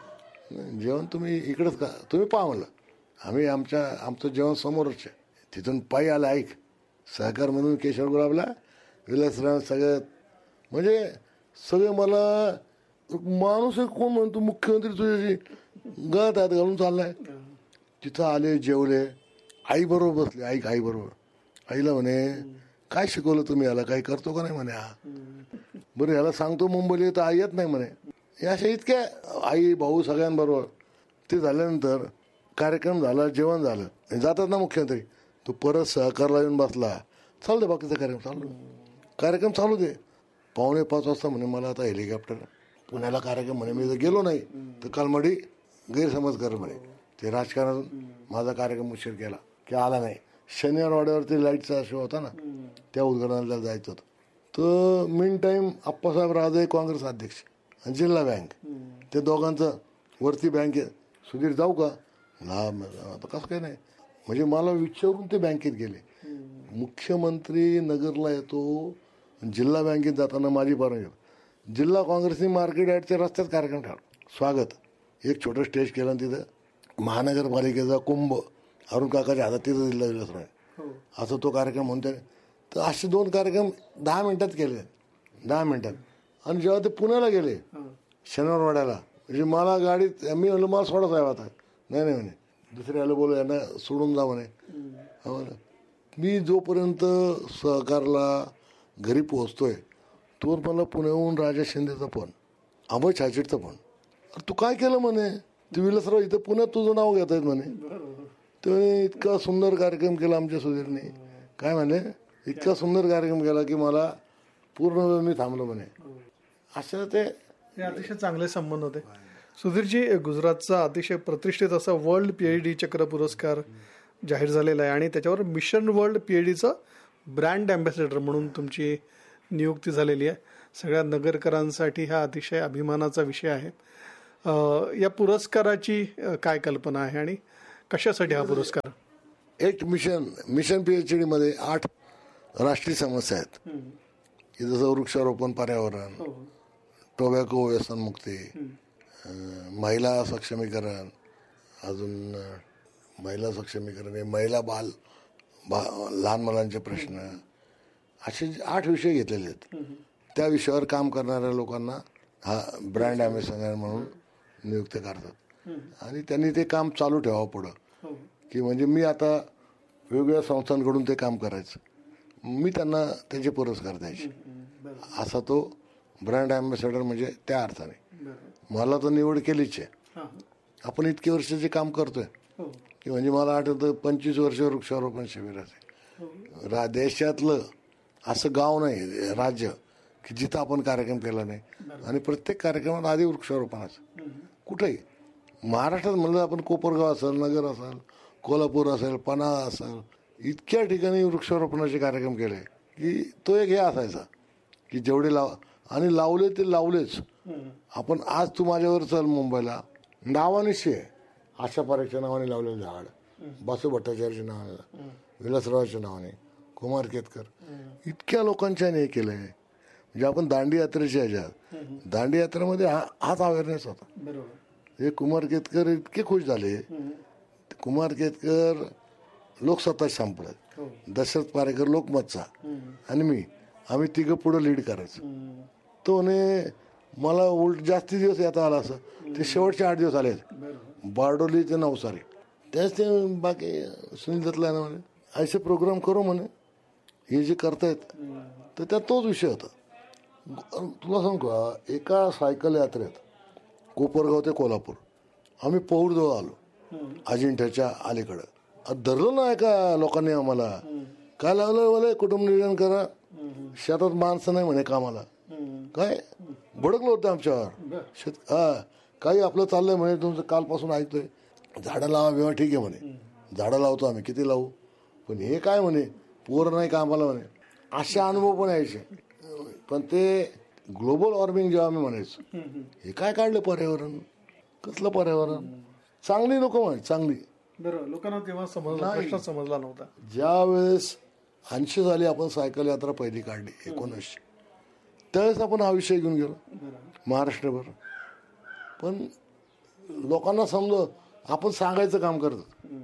जेवण तुम्ही इकडंच का, तुम्ही पहा म्हणलं. आम्ही आमच्या आमचं जेवण समोरच आहे. तिथून पायी आलं, ऐक सहकार म्हणून केशव गुलाबला विलासराव सगळं म्हणजे सगळे मला माणूस आहे कोण म्हणतो मुख्यमंत्री तुझ्याशी गळ्यात हात घालून चाललाय. तिथं आले, जेवले, आई बरोबर बसले, आई आई बरोबर. आईला म्हणे काय शिकवलं तुम्ही, याला काही करतो का नाही म्हणे. हा बरं याला सांगतो मुंबईला तर आई येत नाही म्हणे. या अशा इतक्या आई भाऊ सगळ्यांबरोबर. ते झाल्यानंतर कार्यक्रम झाला, जेवण झालं, जातात ना मुख्यमंत्री, तो परत सहकारला येऊन बसला. चालू दे बाकीचा कार्यक्रम चालू कार्यक्रम चालू दे. पावणे पाच वाजता म्हणे मला आता हेलिकॉप्टर पुण्याला कार्यक्रम म्हणे, मी जर गेलो नाही तर कालमडी गैरसमज कर म्हणे. ते राजकारणातून माझा कार्यक्रम उशीर केला की आला नाही. शनिवार वाड्यावरती लाईटचा शो होता ना, त्या उद्घाटनाला जायचं होतं. तर मेन टाईम आप्पासाहेब राजे काँग्रेस अध्यक्ष आणि जिल्हा बँक, ते दोघांचं वरती बँकेत, सुधीर जाऊ का, हा आता कसं काय नाही म्हणजे मला विचारून ते बँकेत गेले. मुख्यमंत्री नगरला येतो, जिल्हा बँकेत जाताना माझी परवानगी, जिल्हा काँग्रेसनी मार्केट यार्डच्या रस्त्यात कार्यक्रम ठेवला, स्वागत. एक छोटं स्टेज केलं आणि तिथं महानगरपालिकेचा कुंभ अरुण काकाच्या हातात तिथं दिला दिलं असं तो कार्यक्रम म्हणतो. तर असे दोन कार्यक्रम दहा मिनिटात केले, दहा मिनिटात. आणि जेव्हा ते पुण्याला गेले शनिवारवाड्याला, म्हणजे मला गाडीत मी म्हणलं मला सोडा साहेब आता, नाही नाही म्हणे दुसरे आलं बोलू यांना सोडून जा म्हणे. मी जोपर्यंत सहकारला घरी पोहोचतोय तोवर मला पुण्याहून राजा शिंदेचा फोन, अभय छाचिटचा फोन, अरे तू काय केलं म्हणे, तू विलासराव इथं पुण्यात तुझं नाव घेत आहेत म्हणे. ते इतका सुंदर कार्यक्रम केला आमच्या सुधीरने, काय म्हणे इतका सुंदर कार्यक्रम केला की मला पूर्ण वेळ मी थांबलो म्हणे. असं ते अतिशय चांगले संबंध होते. सुधीरजी, गुजरातचा अतिशय प्रतिष्ठित असा वर्ल्ड पीएच डी चक्र पुरस्कार जाहीर झालेला आहे आणि त्याच्यावर mission world pH डीचं brand ambassador म्हणून तुमची नियुक्ती झालेली आहे. सगळ्या नगरकरांसाठी हा अतिशय अभिमानाचा विषय आहे. या पुरस्काराची काय कल्पना आहे आणि कशासाठी हा पुरस्कार? एक मिशन मिशन पीएच डी मध्ये आठ राष्ट्रीय समस्या आहेत की जसं वृक्षारोपण, पर्यावरण, टोबॅको व्यसनमुक्ती, महिला सक्षमीकरण, अजून महिला सक्षमीकरण, महिला बाल बा लहान मुलांचे प्रश्न, असे आठ विषय घेतलेले आहेत. त्या विषयावर काम करणाऱ्या लोकांना हा ब्रँड अँबॅसेडर म्हणून नियुक्त करतात. आणि त्यांनी ते काम चालू ठेवावं पुढं, की म्हणजे मी आता वेगवेगळ्या संस्थांकडून ते काम करायचं, मी त्यांना त्याचे पुरस्कार द्यायचे. असा तो ब्रँड अँबॅसेडर म्हणजे त्या अर्थाने. मला तर निवड केलीच आहे. आपण इतके वर्षाचे काम करतोय की म्हणजे मला आठवतं पंचवीस वर्ष वृक्षारोपण शिबिराचे. रा देशातलं असं गाव नाही, राज्य की जिथं आपण कार्यक्रम केला नाही. आणि प्रत्येक कार्यक्रमात आधी वृक्षारोपणाचं कुठेही महाराष्ट्रात म्हणलं आपण, कोपरगाव असेल, नगर असेल, कोल्हापूर असेल, पन्हाळा असेल, इतक्या ठिकाणी वृक्षारोपणाचे कार्यक्रम केले की तो एक हे असायचा की जेवढे लाव आणि लावले ते लावलेच. आपण आज तू माझ्यावर चल मुंबईला, नावानिशी आहे, आशा पारेखच्या नावाने लावलेलं झाड, बासू भट्टाचार्यच्या नावाने, विलासरावाच्या नावाने, कुमार केतकर, इतक्या लोकांच्या हे केलं आहे. म्हणजे आपण दांडी यात्रेच्या ह्याच्यात, दांडी यात्रेमध्ये हा हाच अवेअरनेस होता. हे कुमार केतकर इतके खुश झाले. कुमार केतकर लोकसत्ता संपलं, दशरथ पारेकर लोकमतचा, आणि मी आम्ही तिघं पुढं लीड करायचं. तो म्हणे मला उलट जास्ती दिवस येता आला असं. ते शेवटचे आठ दिवस आले बारडोली ते नवसारी. त्याच ते बाकी सुनील दत्तला ना म्हणे असे प्रोग्राम करू म्हणे हे जे करतायत. तर त्यात तोच विषय होता. तुला सांगू का, एका सायकल यात्रेत कोपरगाव ते कोल्हापूर आम्ही पौरजवळ आलो अजिंठ्याच्या अलीकडं. धरलं ना एका लोकांनी आम्हाला. काय लावलं मला कुटुंब नियोजन करा, शेतात माणसं नाही म्हणे कामाला. काय भडकलं होतं आमच्यावर. शेत हा काही आपलं चाललंय म्हणे तुमचं कालपासून ऐकतोय. झाडं लावा बिवा ठीक आहे म्हणे, झाडं लावतो आम्ही किती लावू, पण हे काय म्हणे पोर नाही कामाला म्हणे. असे अनुभव पण यायचे. पण ते ग्लोबल वॉर्मिंग जेव्हा आम्ही म्हणायचो हे काय काढलं पर्यावरण, कसलं पर्यावरण. चांगली नको म्हणे चांगली. बरोबर, लोकांना तेव्हा समजला प्रश्न समजला नव्हता. ज्या वेळेस ऐंशी साली आपण सायकल यात्रा पहिली काढली एकोणीसशे, त्यावेळेस आपण हा विषय घेऊन गेलो महाराष्ट्रभर. पण लोकांना समज आपण सांगायचं काम करतो,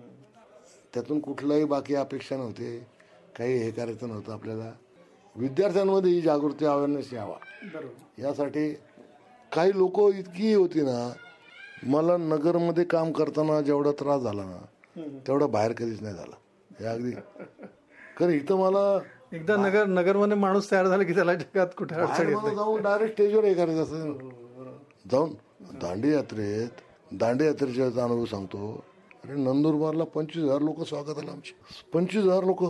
त्यातून कुठलाही बाकी अपेक्षा नव्हते, काही हे करायचं नव्हतं. आपल्याला विद्यार्थ्यांमध्ये ही जागृती अवेअरनेस यावा यासाठी काही लोक इतकी होती ना. मला नगरमध्ये काम करताना जेवढा त्रास झाला ना तेवढा बाहेर कधीच नाही झाला. हे अगदी कारण इथं मला एकदा नगर नगरमध्ये माणूस तयार झाला की त्याला जगात कुठे अडचण येत नाही. जाऊन डायरेक्ट स्टेजवर हे करायचं असं जाऊन. दांडी यात्रेत दांडी यात्रेचा अनुभव सांगतो. अरे नंदुरबारला पंचवीस हजार लोक स्वागताला आमचे. पंचवीस हजार लोक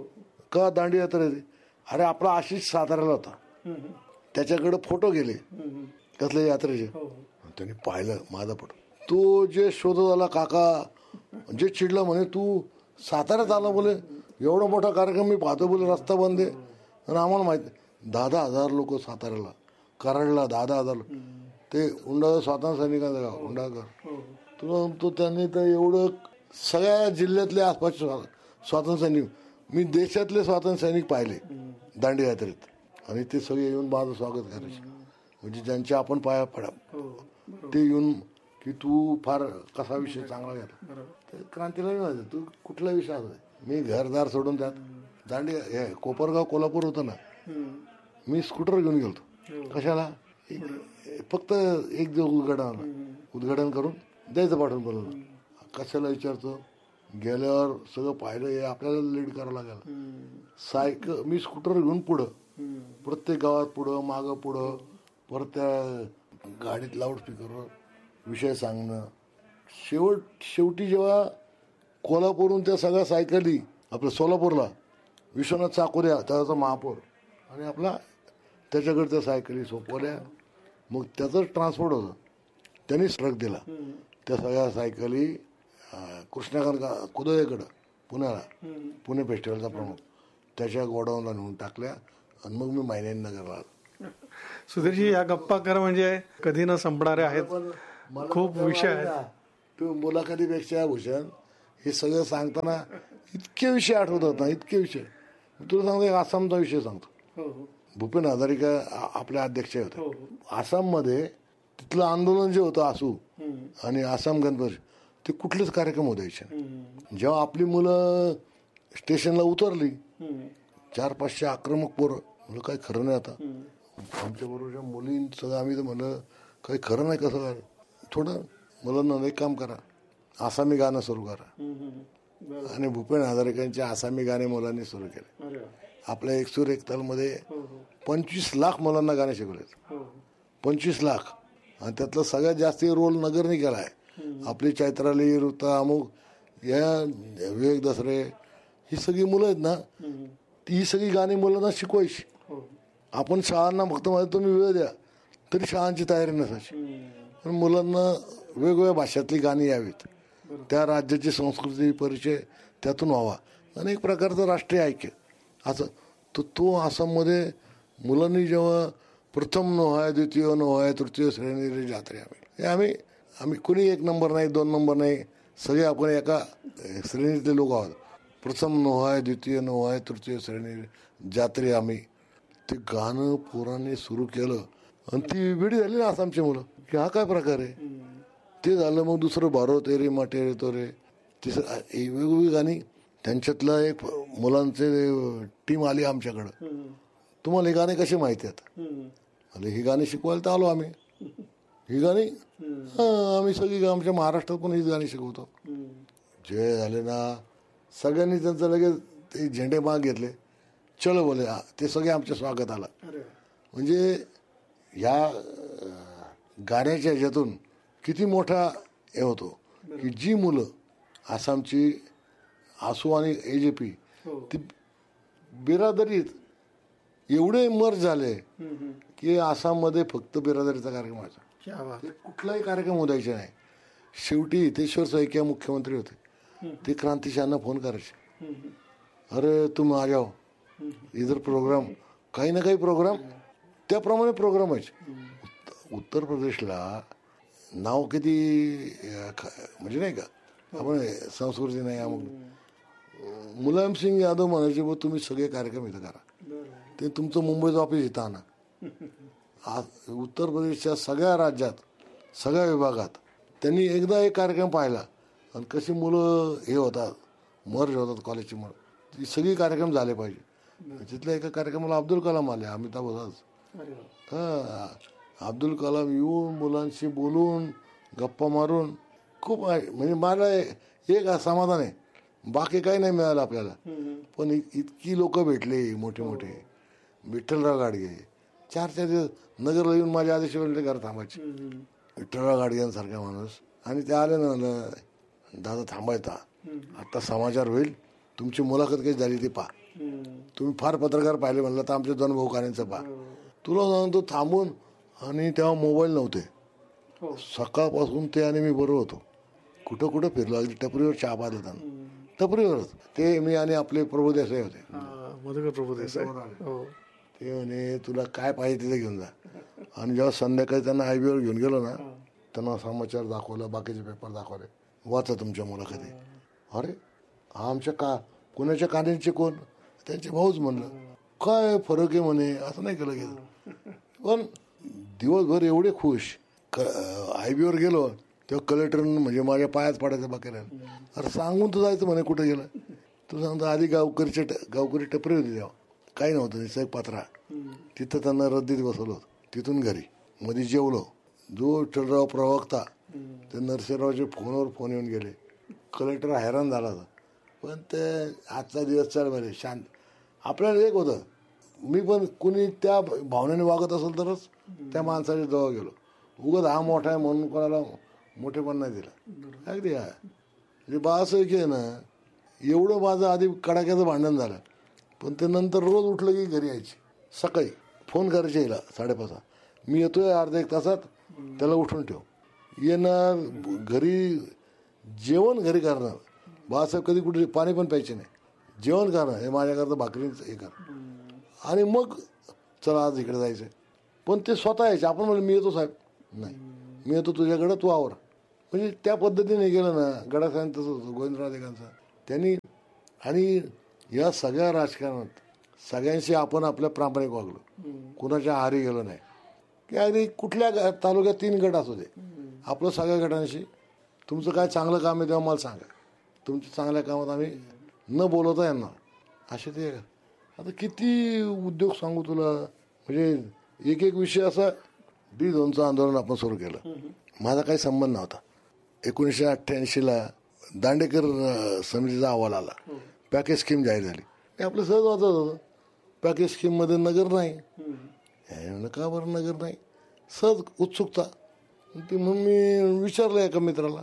का दांडी यात्रेत. अरे आपला आशिष साताऱ्याला होता, त्याच्याकडे फोटो गेले कसल्या यात्रेचे. त्यांनी पाहिलं माझा फोटो. तो जे शोधत आला काका जे चिडला म्हणे तू साताऱ्यात आला बोले, एवढा मोठा कार्यक्रम मी पाहतो बोले, रस्ता बंद आहे. आणि आम्हाला माहिती दहा दहा हजार लोक साताऱ्याला, कराडला दहा दहा हजार. ते उंडा स्वातंत्र्य सैनिकांचं गाव उंडाकर. तुला तो त्यांनी तर एवढं सगळ्या जिल्ह्यातले आसपासचे स्वातंत्र्य सैनिक, मी देशातले स्वातंत्र्य सैनिक पाहिले दांडी यात्रेत. आणि ते सगळे येऊन माझं स्वागत करायचे. म्हणजे ज्यांचे आपण पाया पडा ते येऊन की तू फार कसा विषय चांगला घ्यायला. तर क्रांतीला नाही तू कुठला विषय असं. मी घरदार सोडून त्यात दांडी हे कोपरगाव कोल्हापूर होतं ना, मी स्कूटर घेऊन गेलो. कशाला, फक्त एक दिवस उद्घाटन उद्घाटन करून द्यायचं पाठवून बोलवलं. कशाला विचारतो. गेल्यावर सगळं पाहिलं हे आपल्याला लीड करावं लागेल. सायकल मी स्कूटर घेऊन पुढं प्रत्येक गावात पुढं मागं पुढं, परत त्या गाडीत लाऊडस्पीकरवर विषय सांगणं. शेवट शेवटी जेव्हा कोल्हापूरहून त्या सगळ्या सायकली आपल्या सोलापूरला विश्वनाथ चाकोऱ्या त्याचा महापौर आणि आपला त्याच्याकडे त्या सायकली सोपवल्या. मग त्याचं ट्रान्सपोर्ट होतं, त्यांनीच ट्रक दिला. त्या सगळ्या सायकली कृष्णाकांत कुदळेकडं पुण्याला, पुणे फेस्टिवलचा प्रमुख, त्याच्या गोडाऊनला नेऊन टाकल्या. आणि मग मी महिन्यांनगरला आलो. सुधीरजी या गप्पा कर म्हणजे कधी न संपणारे आहेत, खूप विषय आहेत. तू मुलाखतीपेक्षा भूषण हे सगळं सांगताना इतके विषय आठवतात ना, इतके विषय. तुला सांगतो आसामचा विषय सांगतो. भूपेन हजारिका आपल्या अध्यक्ष होते आसाममध्ये. तिथलं आंदोलन जे होतं आसू आणि आसाम गणपती ते कुठलेच कार्यक्रम होऊ द्यायचे. जेव्हा आपली मुलं स्टेशनला उतरली चार पाचशे आक्रमक पोरं, म्हणलं काही खरं नाही. आता आमच्या बरोबरच्या मुली सगळं आम्ही तर म्हणलं काही खरं नाही. कसं काय थोडं मुलांना एक काम करा, आसामी गाणं सुरू करा. आणि भूपेन हजारिकांचे आसामी गाणे मुलांनी सुरू केले. आपल्या एक सूर एक तालमध्ये पंचवीस लाख मुलांना गाणे शिकवले. पंचवीस लाख. आणि त्यातला सगळ्यात जास्त रोल नगरने केला आहे. आपली चैत्राली ऋता अमुक या विवेक दसरे ही सगळी मुलं आहेत ना, ती ही सगळी गाणी मुलांना शिकवायची. आपण शाळांना फक्त माझ्या तुम्ही वेळ द्या तरी शाळांची तयारी नसायची. पण मुलांना वेगवेगळ्या भाषातली गाणी यावीत, त्या राज्याची संस्कृती परिचय त्यातून व्हावा. आणि एक प्रकारचं राष्ट्रीय ऐक्य असं. तर तो आसाममध्ये मुलांनी जेव्हा प्रथम नोहाय द्वितीय नोहाय तृतीय श्रेणी जात्रे आम्ही हे आम्ही आम्ही कुणी एक नंबर नाही दोन नंबर नाही, सगळे आपण एका श्रेणीतले लोक आहोत. प्रथम नोहाय द्वितीय नोहाय तृतीय श्रेणी जात्रे आम्ही ते गाणं पोरांनी सुरू केलं. आणि ती वेडी झाली ना आसामची मुलं की हा काय प्रकार आहे. ते झालं. मग दुसरं बारो तेरे माटे तो रे, तिसरं वेगवेगळी गाणी. त्यांच्यातलं एक मुलांचे टीम आली आमच्याकडं. तुम्हाला ही गाणी कशी माहिती आहेत? म्हणजे ही गाणी शिकवायला तर आलो आम्ही. ही गाणी हां आम्ही सगळी आमच्या महाराष्ट्रात पण हीच गाणी शिकवतो. जे झाले ना सगळ्यांनी त्यांचं लगेच ते झेंडे माग घेतले, चलो बोले, ते सगळे आमच्या स्वागत आला. म्हणजे ह्या गाण्याच्या ह्याच्यातून किती मोठा हे होतो की जी मुलं आसामची आसू आणि ए जे पी ती बिरादरीत एवढे मर्ज झाले की आसाममध्ये फक्त बिरादरीचा कार्यक्रम व्हायचा, ते कुठलाही कार्यक्रम उद्यायचे नाही. शेवटी हितेश्वर सैकिया मुख्यमंत्री होते, ते क्रांतिशांना फोन करायचे, अरे तुम आ जाओ इधर प्रोग्राम, काही ना काही प्रोग्राम, त्याप्रमाणे प्रोग्राम व्हायचे. उत्तर प्रदेशला नाव किती म्हणजे नाही का आपण संस्कृती नाही, अमुक मुलायम सिंग यादव म्हणायचे व तुम्ही सगळे कार्यक्रम इथं करा, ते तुमचं मुंबईचं ऑफिस इथं आणा. उत्तर प्रदेशच्या सगळ्या राज्यात सगळ्या विभागात त्यांनी एकदा एक कार्यक्रम पाहिला आणि कशी मुलं हे होतात मर्ज होतात कॉलेजची मुलं, ती सगळी कार्यक्रम झाले पाहिजे. तिथल्या एका कार्यक्रमाला अब्दुल कलाम आले, अमिताभ बच्चन. हां अब्दुल कलाम येऊन मुलांशी बोलून गप्पा मारून खूप म्हणजे मला एक समाधान आहे, बाकी काही नाही मिळालं आपल्याला, पण इतकी लोक भेटले मोठे मोठे. विठ्ठलराव गाडगे चार चार दिवस नगरला येऊन माझ्या आदेश वेळेला घर थांबायचे, विठ्ठलराव गाडगेंसारखा माणूस. आणि ते आले ना म्हणलं दादा थांबायचा, आता समाचार होईल, तुमची मुलाखत कशी झाली ती पहा, तुम्ही फार पत्रकार पाहिले म्हणलं तर आमचे दोन भाऊ कानेंचं पहा. तुला सांगतो थांबून, आणि तेव्हा मोबाईल नव्हते, सकाळपासून ते आणि मी बरोबर होतो, कुठं कुठं फिरलो, अगदी टपरीवर चहा पाहत होता, टपरीवरच ते मी आणि आपले प्रभू देसाई होते, मधुकर प्रभू देसाई. ते म्हणे तुला काय पाहिजे तिथे घेऊन जा. आणि जेव्हा संध्याकाळी त्यांना हायवेवर घेऊन गेलो ना, त्यांना समाचार दाखवलं, बाकीचे पेपर दाखवले, वाचा तुमच्या मुलाखती. अरे आमच्या का कोणाच्या कानेंचे कोण, त्यांचे भाऊच. म्हणलं काय फरक आहे म्हणे, असं नाही केलं गेलं. पण दिवसभर एवढे खुश. हायवेवर गेलो तेव्हा कलेक्टरनं म्हणजे माझ्या पायात पडायचं बाकी राहिलं, अरे सांगून तर जायचं म्हणे कुठं गेलं. तू सांगतो आधी गावकरीच्या गावकरी टपरी होती तेव्हा, काही नव्हतं निसर्ग पात्रा, तिथं त्यांना रद्दीत बसवलं होतं. तिथून घरी मध्ये जेवलो, जो विठ्ठलराव प्रवक्ता ते नरसिंहरावचे फोनवर फोन येऊन गेले, कलेक्टर हैराण झाला होता. पण ते आजचा दिवस चाल बरे शांत. आपल्याला एक होतं, मी पण कुणी त्या भावनेने वागत असेल तरच त्या माणसाच्या जवळ गेलो, उगाच हा मोठा आहे म्हणून कोणाला मोठेपण नाही दिला. अगदी आहे म्हणजे बा असं की ना, एवढं माझं आधी कडाक्याचं भांडण झालं, पण ते नंतर रोज उठलं की घरी यायची, सकाळी फोन करायचे यायला साडेपाच, मी येतोय अर्धा एक तासात, त्याला उठून ठेव, येणार घरी जेवण घरी करणार, बाळासाहेब कधी कुठे पाणी पण प्यायचे नाही, जेवण करणं हे माझ्याकरता भाकरीच हे कर, आणि मग चला आज इकडे जायचं. पण ते स्वतः यायचे, आपण म्हणलं मी येतो साहेब, नाही मी येतो तुझ्याकडं, तू आवर. म्हणजे त्या पद्धतीने गेलं ना. गडासाहेब तसं होतं, गोविंदराव देगांचं त्यांनी. आणि या सगळ्या राजकारणात सगळ्यांशी आपण आपल्या प्रामाणिक वागलो, कुणाच्या आहारी गेलो नाही. की अगदी कुठल्या तालुक्यात तीन गट असू दे, आपलं सगळ्या गटांशी तुमचं काय चांगलं काम आहे तेव्हा मला सांगा, तुमच्या चांगल्या कामात आम्ही न बोलवता यांना असे ते. आता किती उद्योग सांगू तुला, म्हणजे एक एक विषय असा. डी झोनचं आंदोलन आपण सुरू केलं, माझा काही संबंध नव्हता. एकोणीसशे अठ्ठ्याऐंशीला दांडेकर समितीचा अहवाल आला, पॅकेज स्कीम जाहीर झाली. हे आपलं सहज वाचत होतं, पॅकेज स्कीममध्ये नगर नाही. म्हणलं का बरं नगर नाही, सहज उत्सुकता. ती म्हणून मी विचारलं एका मित्राला,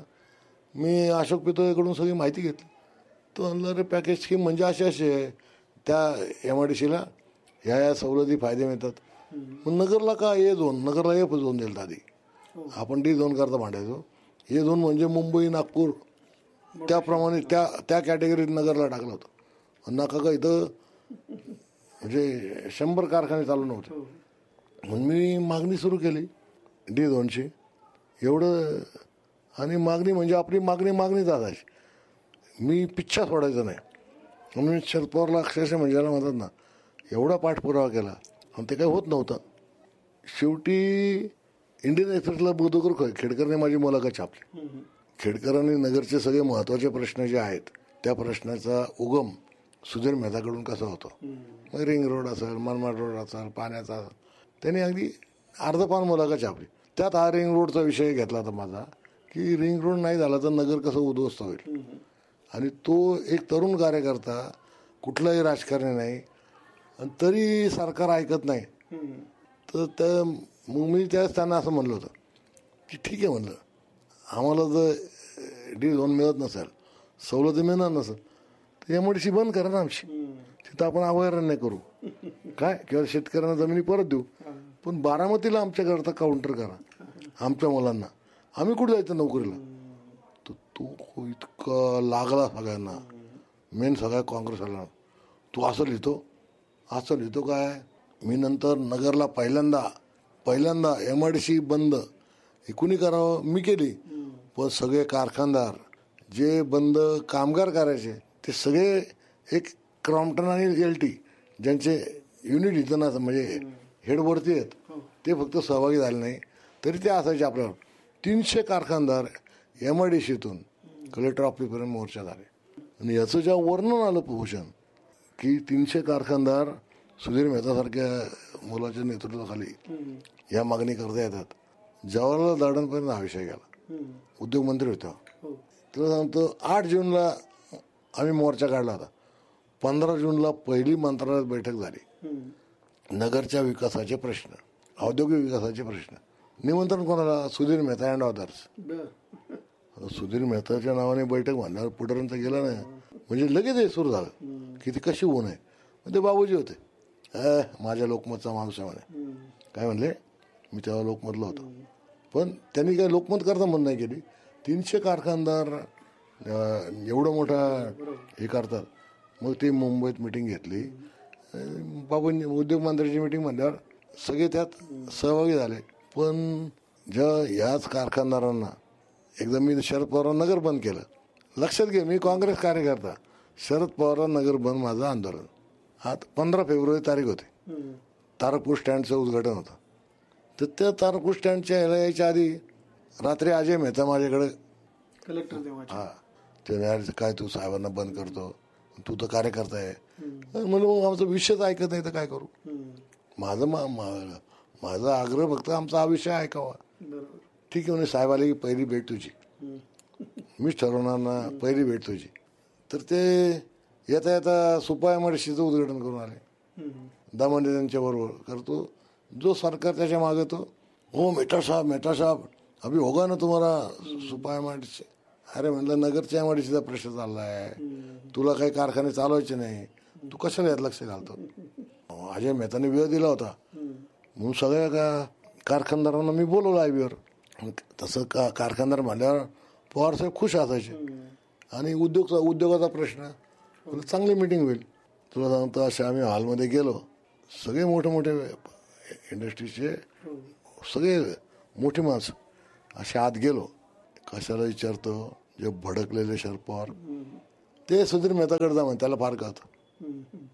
मी अशोक पितळेकडून सगळी माहिती घेतली. तो म्हणलं अरे पॅकेज स्कीम म्हणजे असे असे आहे, त्या एम आय डी सीला ह्या ह्या सवलती फायदे मिळतात. मग नगरला का ए झोन, नगरला ए झोन दिलं आधी, आपण डी झोन करता भांडायचो. ए झोन म्हणजे मुंबई नागपूर, त्याप्रमाणे त्या त्या कॅटेगरीत नगरला टाकलं होतं. नका का इथं म्हणजे शंभर कारखाने चालू नव्हते. म्हणून मी मागणी सुरू केली डी झोनची, एवढं. आणि मागणी म्हणजे आपली मागणी मागणीच असायची, मी पिच्छा सोडायचा नाही. म्हणून शरद पवारला अक्षरशः म्हणजे म्हणतात ना, एवढा पाठपुरावा केला आणि ते काही होत नव्हतं. शेवटी इंडियन एक्सप्रेसला बुधकर खेडकरने माझी मुलाखत छापली. खेडकरांनी नगरचे सगळे महत्त्वाचे प्रश्न जे आहेत त्या प्रश्नाचा उगम सुधीर मेहताकडून कसं होतं. मग रिंग रोड असेल, मनमाड रोड असेल, पाण्याचा असेल, त्यांनी अगदी अर्ध पान मुलाखत छापली. त्यात हा रिंग रोडचा विषय घेतला होता माझा, की रिंग रोड नाही झाला तर नगर कसं उद्ध्वस्त होईल. आणि तो एक तरुण कार्यकर्ता, कुठलाही राजकारणी नाही, आणि तरी सरकार ऐकत नाही. तर त्या मग मी त्यावेळेस त्यांना असं म्हणलं होतं की ठीक आहे, म्हणलं आम्हाला जर डी झोन मिळत नसेल, सवलती मिळणार नसेल, तर एम आय डी सी बंद करा ना आमची, तिथं आपण अभयारण्य करू काय, किंवा शेतकऱ्यांना जमिनी परत देऊ, पण बारामतीला आमच्याकरता काउंटर करा आमच्या मुलांना, आम्ही कुठे जायचं नोकरीला. तर तो इतका लागला सगळ्यांना, मेन सगळ्या काँग्रेसवाला, तू असं लिहितो असं लिहितो काय. मी नंतर नगरला पहिल्यांदा पहिल्यांदा एम आय डी सी बंद हे कुणी करावं, मी केली. पण सगळे कारखानदार जे बंद कामगार करायचे ते सगळे एक क्रॉम्प्टन आणि एल टी ज्यांचे युनिट इथं ना म्हणजे हेडवरती आहेत, ते फक्त सहभागी झाले नाही तरी ते असायचे आपल्यावर. तीनशे कारखानदार एम आय डी सीतून कलेक्टर ऑफिसपर्यंत मोर्चा झाले. आणि याचं जेव्हा वर्णन आलं भूषण, की तीनशे कारखानदार सुधीर मेहतासारख्या मुलाच्या नेतृत्वाखाली या मागणी करता येतात. जवाहरलाल दादांपर्यंत हा विषय गेला, उद्योगमंत्री होता. तुला सांगतो, आठ जूनला आम्ही मोर्चा काढला होता. पंधरा जूनला पहिली मंत्रालयात बैठक झाली. नगरच्या विकासाचे प्रश्न, औद्योगिक विकासाचे प्रश्न. निमंत्रण कोणाला? Sudhir Mehta and others. सुधीर मेहताच्या नावाने बैठक म्हणल्यावर पुढाऱ्यांचा गेला नाही, म्हणजे लगेच हे सुरू झालं की ती कशी होऊ नये. म्हणजे बाबूजी होते, माझ्या लोकमतचा माणूस आहे म्हणे. काय म्हणले, मी तेव्हा लोकमतला होतो. पण त्यांनी काय लोकमत करता म्हणून नाही केली. तीनशे कारखानदार एवढं मोठा हे करतात. मग ते मुंबईत मिटिंग घेतली, बाबूंनी उद्योग मंत्र्याची मिटिंग म्हणल्यावर सगळे त्यात सहभागी झाले. पण ज्या याच कारखानदारांना एकदा मी शरद पवार नगर बंद केलं. लक्षात घे, मी काँग्रेस कार्यकर्ता, शरद पवार नगर बंद माझं आंदोलन. आता पंधरा फेब्रुवारी तारीख होती, तारकपूर स्टँडचं उद्घाटन होतं. तर त्या तारकपूर स्टँडच्या यायला यायच्या आधी रात्री अजय मेहता माझ्याकडे, कलेक्टर हा ते काय तू साहेबांना बंद करतो, तू तर कार्यकर्ता आहे. म्हणून मग आमचा विषयच ऐकत नाही तर काय करू. माझं मा माझा आग्रह फक्त आमचा हा विषय ऐकावा. ठीक आहे म्हणे, साहेब आले की पहिली भेट तुझी, मीच ठरवणार ना पहिली भेट तुझी. तर ते येता येता सुपा एम आय डी सीचं उद्घाटन करून आले. दामंडे त्यांच्या बरोबर करतो, जो सरकार त्याच्या मागे तो, हो मेटा साहेब मेटा साहेब अभि होगा ना तुम्हाला Supa M I D C. अरे म्हणलं, नगरच्या एम आय डी सीचा प्रश्न चालला आहे, तुला काही कारखाने चालवायचे नाही, तू कशाला यात लक्ष घालतो. अजय मेहताने वेळ दिला होता म्हणून सगळ्या का कारखानदारांना मी बोलवलं आय बीवर. तसं का कारखानदार म्हणल्यावर पवार साहेब खुश असायचे. आणि उद्योगचा उद्योगाचा प्रश्न, चांगली मिटिंग होईल. तुला सांगतो, असे आम्ही हॉलमध्ये गेलो, सगळे मोठे मोठे इंडस्ट्रीचे सगळे मोठी माणसं असे आत गेलो. कशाला विचारतो, जे भडकलेले शरद पवार ते सुधीर मेहताकडे जा म्हणे, त्याला फार कळतं.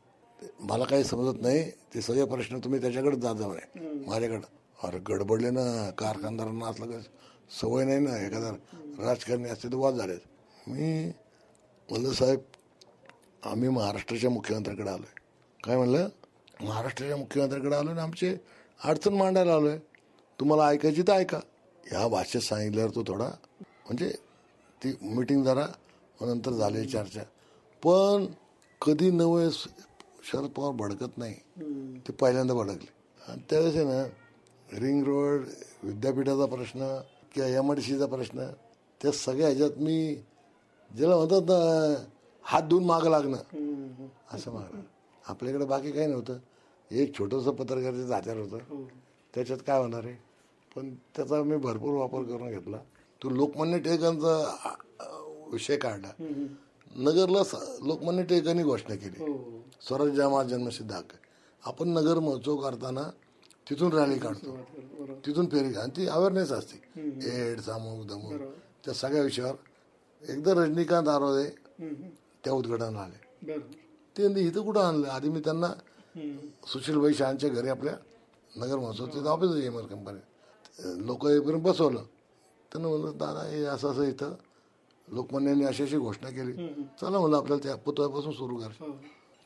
मला काही समजत नाही, ते सगळे प्रश्न तुम्ही त्याच्याकडे जा जा म्हणे, माझ्याकडं. अरे गडबडले ना, कारखानदारांना असलं काय सवय नाही ना, एखादा राजकारणी असते तर वाद झालेत. मी म्हणलं, साहेब आम्ही महाराष्ट्राच्या मुख्यमंत्र्याकडे आलो आहे. काय म्हणलं, महाराष्ट्राच्या मुख्यमंत्र्याकडे आलो आणि आमची अडचण मांडायला आलो आहे, तुम्हाला ऐकायची तर ऐका. ह्या भाषेत सांगितल्यावर तो थोडा म्हणजे ती मिटिंग जरा नंतर झाली चर्चा. पण कधी नवे शरद पवार भडकत नाही, ते पहिल्यांदा भडकले. आणि त्यावेळेस आहे ना, रिंग रोड, विद्यापीठाचा प्रश्न किंवा एम आय डी सीचा प्रश्न, त्या सगळ्या ह्याच्यात मी ज्याला म्हणतात ना हात धुवून मागं लागणं, असं मागणं. आपल्याकडे बाकी काही नव्हतं, एक छोटंसं पत्रकारितेचं हत्यार होतं, त्याच्यात काय होणार आहे. पण त्याचा मी भरपूर वापर करून घेतला. तो लोकमान्य टिळकांचा विषय काढला. नगरला लोकमान्य टिळकांनी घोषणा केली, स्वराज्य हा जन्मसिद्ध हक्क. आपण नगर महोत्सव करताना तिथून रॅली काढतो, तिथून फेरी, आणि ती अवेअरनेस असते, एड्स अमुक दमुक त्या सगळ्या विषयावर. एकदा रजनीकांत आरोदे त्या उद्घाटनाला आले, ते इथं कुठं आणलं. आधी मी त्यांना सुशीलभाई शहांच्या घरी आपल्या नगर महोत्सवचं ऑफिस आहे एमआर कंपनी, लोक येईपर्यंत बसवलं. त्यांना म्हणलं, दादा हे असं असं इथं लोकमान्यांनी अशी अशी घोषणा केली, चला म्हणलं आपल्याला त्या पुतळ्यापासून सुरू कर.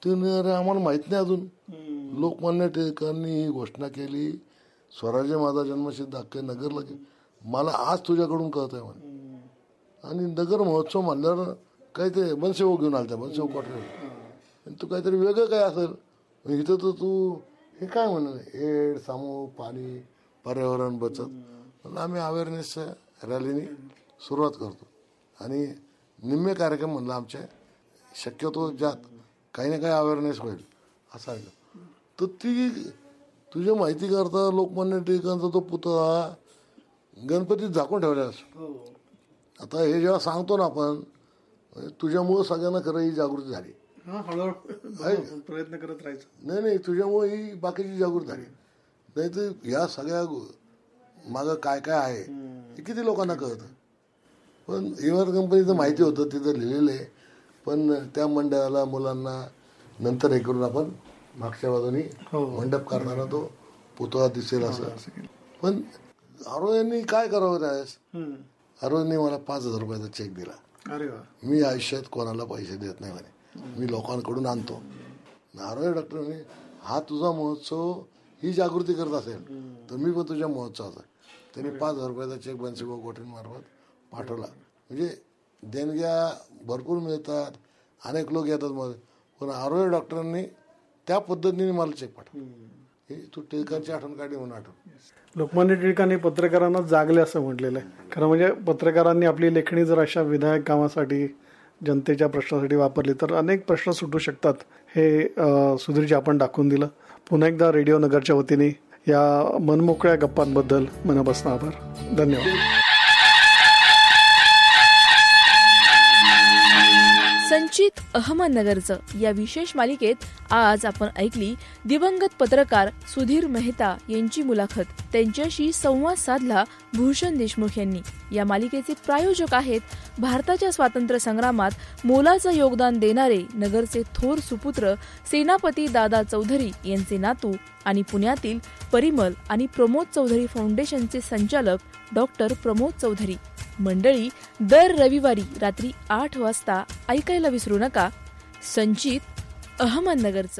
ते नाही, अरे आम्हाला माहित नाही अजून. लोकमान्य टिळकांनी ही घोषणा केली, स्वराज्य माझा जन्मसिद्ध हक्क आहे, नगरला मला आज तुझ्याकडून कळत आहे म्हणे. आणि नगर महोत्सव म्हणल्यावर काय ते बनसेवक घेऊन आला, त्या बनसेवक क्वार्टर, तू काहीतरी वेगळं काय असेल इथं, तर तू हे काय म्हणलं एड सामूह पाणी पर्यावरण बचत. म्हणून आम्ही अवेअरनेस रॅलीनी सुरुवात करतो आणि निम्मे कार्यक्रम म्हणलं आमचे शक्यतो ज्यात काही ना काही अवेअरनेस होईल असं आहे. तर ती तुझ्या माहिती करता लोकमान्य टिळकांचा तो पुतळा गणपतीत झाकून ठेवला. आता हे जेव्हा सांगतो ना आपण, तुझ्यामुळं सगळ्यांना खरं ही जागृती झाली, हळूहळू प्रयत्न करत राहायचं. नाही नाही तुझ्यामुळे ही बाकीची जागृती झाली. नाही तर ह्या सगळ्या मागं काय काय आहे हे किती लोकांना कळतं. पण इमारत कंपनीचं माहिती होतं, तिथं लिहिलेलं आहे, पण त्या मंडळाला मुलांना नंतर हे करून आपण मागच्या बाजूनी मंडप करताना तो पुतळा दिसेल असं. पण आरोग्यांनी काय करावं त्यावेळेस, आरोग्यांनी मला पाच हजार रुपयाचा चेक दिला. अरे वा. मी आयुष्यात कोणाला पैसे देत नाही म्हणे, मी लोकांकडून आणतो. आरोग्य डॉक्टर म्हणे हा तुझा महोत्सव ही जागृती करत असेल तर मी पण तुझ्या महोत्सवाचा. त्यांनी पाच हजार रुपयाचा चेक बनसेवक गोठींमार्फत पाठवला. म्हणजे देणग्या भरपूर मिळतात, अनेक लोक येतात मग, पण आरोग्य डॉक्टरांनी त्या पद्धतीने मला चेक पाठवला. तू टिळकांची आठवण काढली म्हणून आठवण. लोकमान्य टिळकांनी पत्रकारांना जागले असं म्हटलेलं आहे. खरं म्हणजे पत्रकारांनी आपली लेखणी जर अशा विधायक कामासाठी, जनतेच्या प्रश्नासाठी वापरली तर अनेक प्रश्न सुटू शकतात. हे सुधीरजी आपण दाखवून दिलं. पुन्हा एकदा रेडिओ नगरच्या वतीने या मनमोकळ्या गप्पांबद्दल मनापासून आभार. धन्यवाद. संचित अहमदनगरचं या विशेष मालिकेत आज आपण ऐकली दिवंगत पत्रकार सुधीर मेहता यांची मुलाखत. त्यांच्याशी संवाद साधला भूषण देशमुख यांनी. या मालिकेचे प्रायोजक आहेत भारताच्या स्वातंत्र्य संग्रामात मोलाचं योगदान देणारे नगरचे थोर सुपुत्र सेनापती दादा चौधरी यांचे नातू आणि पुण्यातील परिमल आणि प्रमोद चौधरी फाउंडेशनचे संचालक डॉक्टर प्रमोद चौधरी. मंडळी, दर रविवारी रात्री आठ वाजता ऐकायला विसरू नका संचित अहमदनगरचं.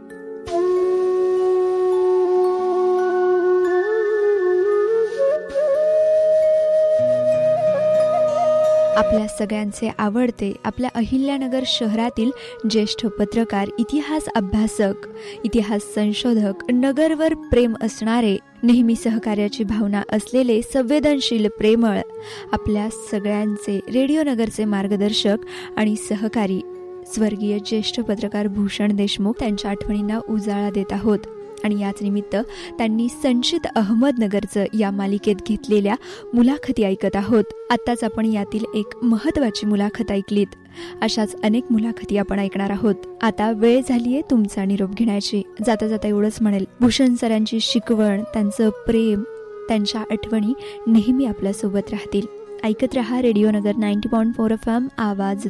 आपल्या सगळ्यांचे आवडते, आपल्या अहिल्यानगर शहरातील ज्येष्ठ पत्रकार, इतिहास अभ्यासक, इतिहास संशोधक, नगरवर प्रेम असणारे, नेहमी सहकार्याची भावना असलेले, संवेदनशील, प्रेमळ, आपल्या सगळ्यांचे रेडिओ नगरचे मार्गदर्शक आणि सहकारी स्वर्गीय ज्येष्ठ पत्रकार भूषण देशमुख त्यांच्या आठवणींना उजाळा देत आहोत. आणि याच निमित्त त्यांनी संचित अहमदनगरचं या मालिकेत घेतलेल्या मुलाखती ऐकत आहोत. आत्ताच आपण यातील एक महत्त्वाची मुलाखत ऐकलीत. अशाच अनेक मुलाखती आपण ऐकणार आहोत. आता वेळ झालीये तुमचा निरोप घेण्याची. जाता जाता एवढंच म्हणेल, भूषण सरांची शिकवण, त्यांचं प्रेम, त्यांच्या आठवणी नेहमी आपल्यासोबत राहतील. ऐकत रहा रेडिओ नगर ninety point four F M, आवाज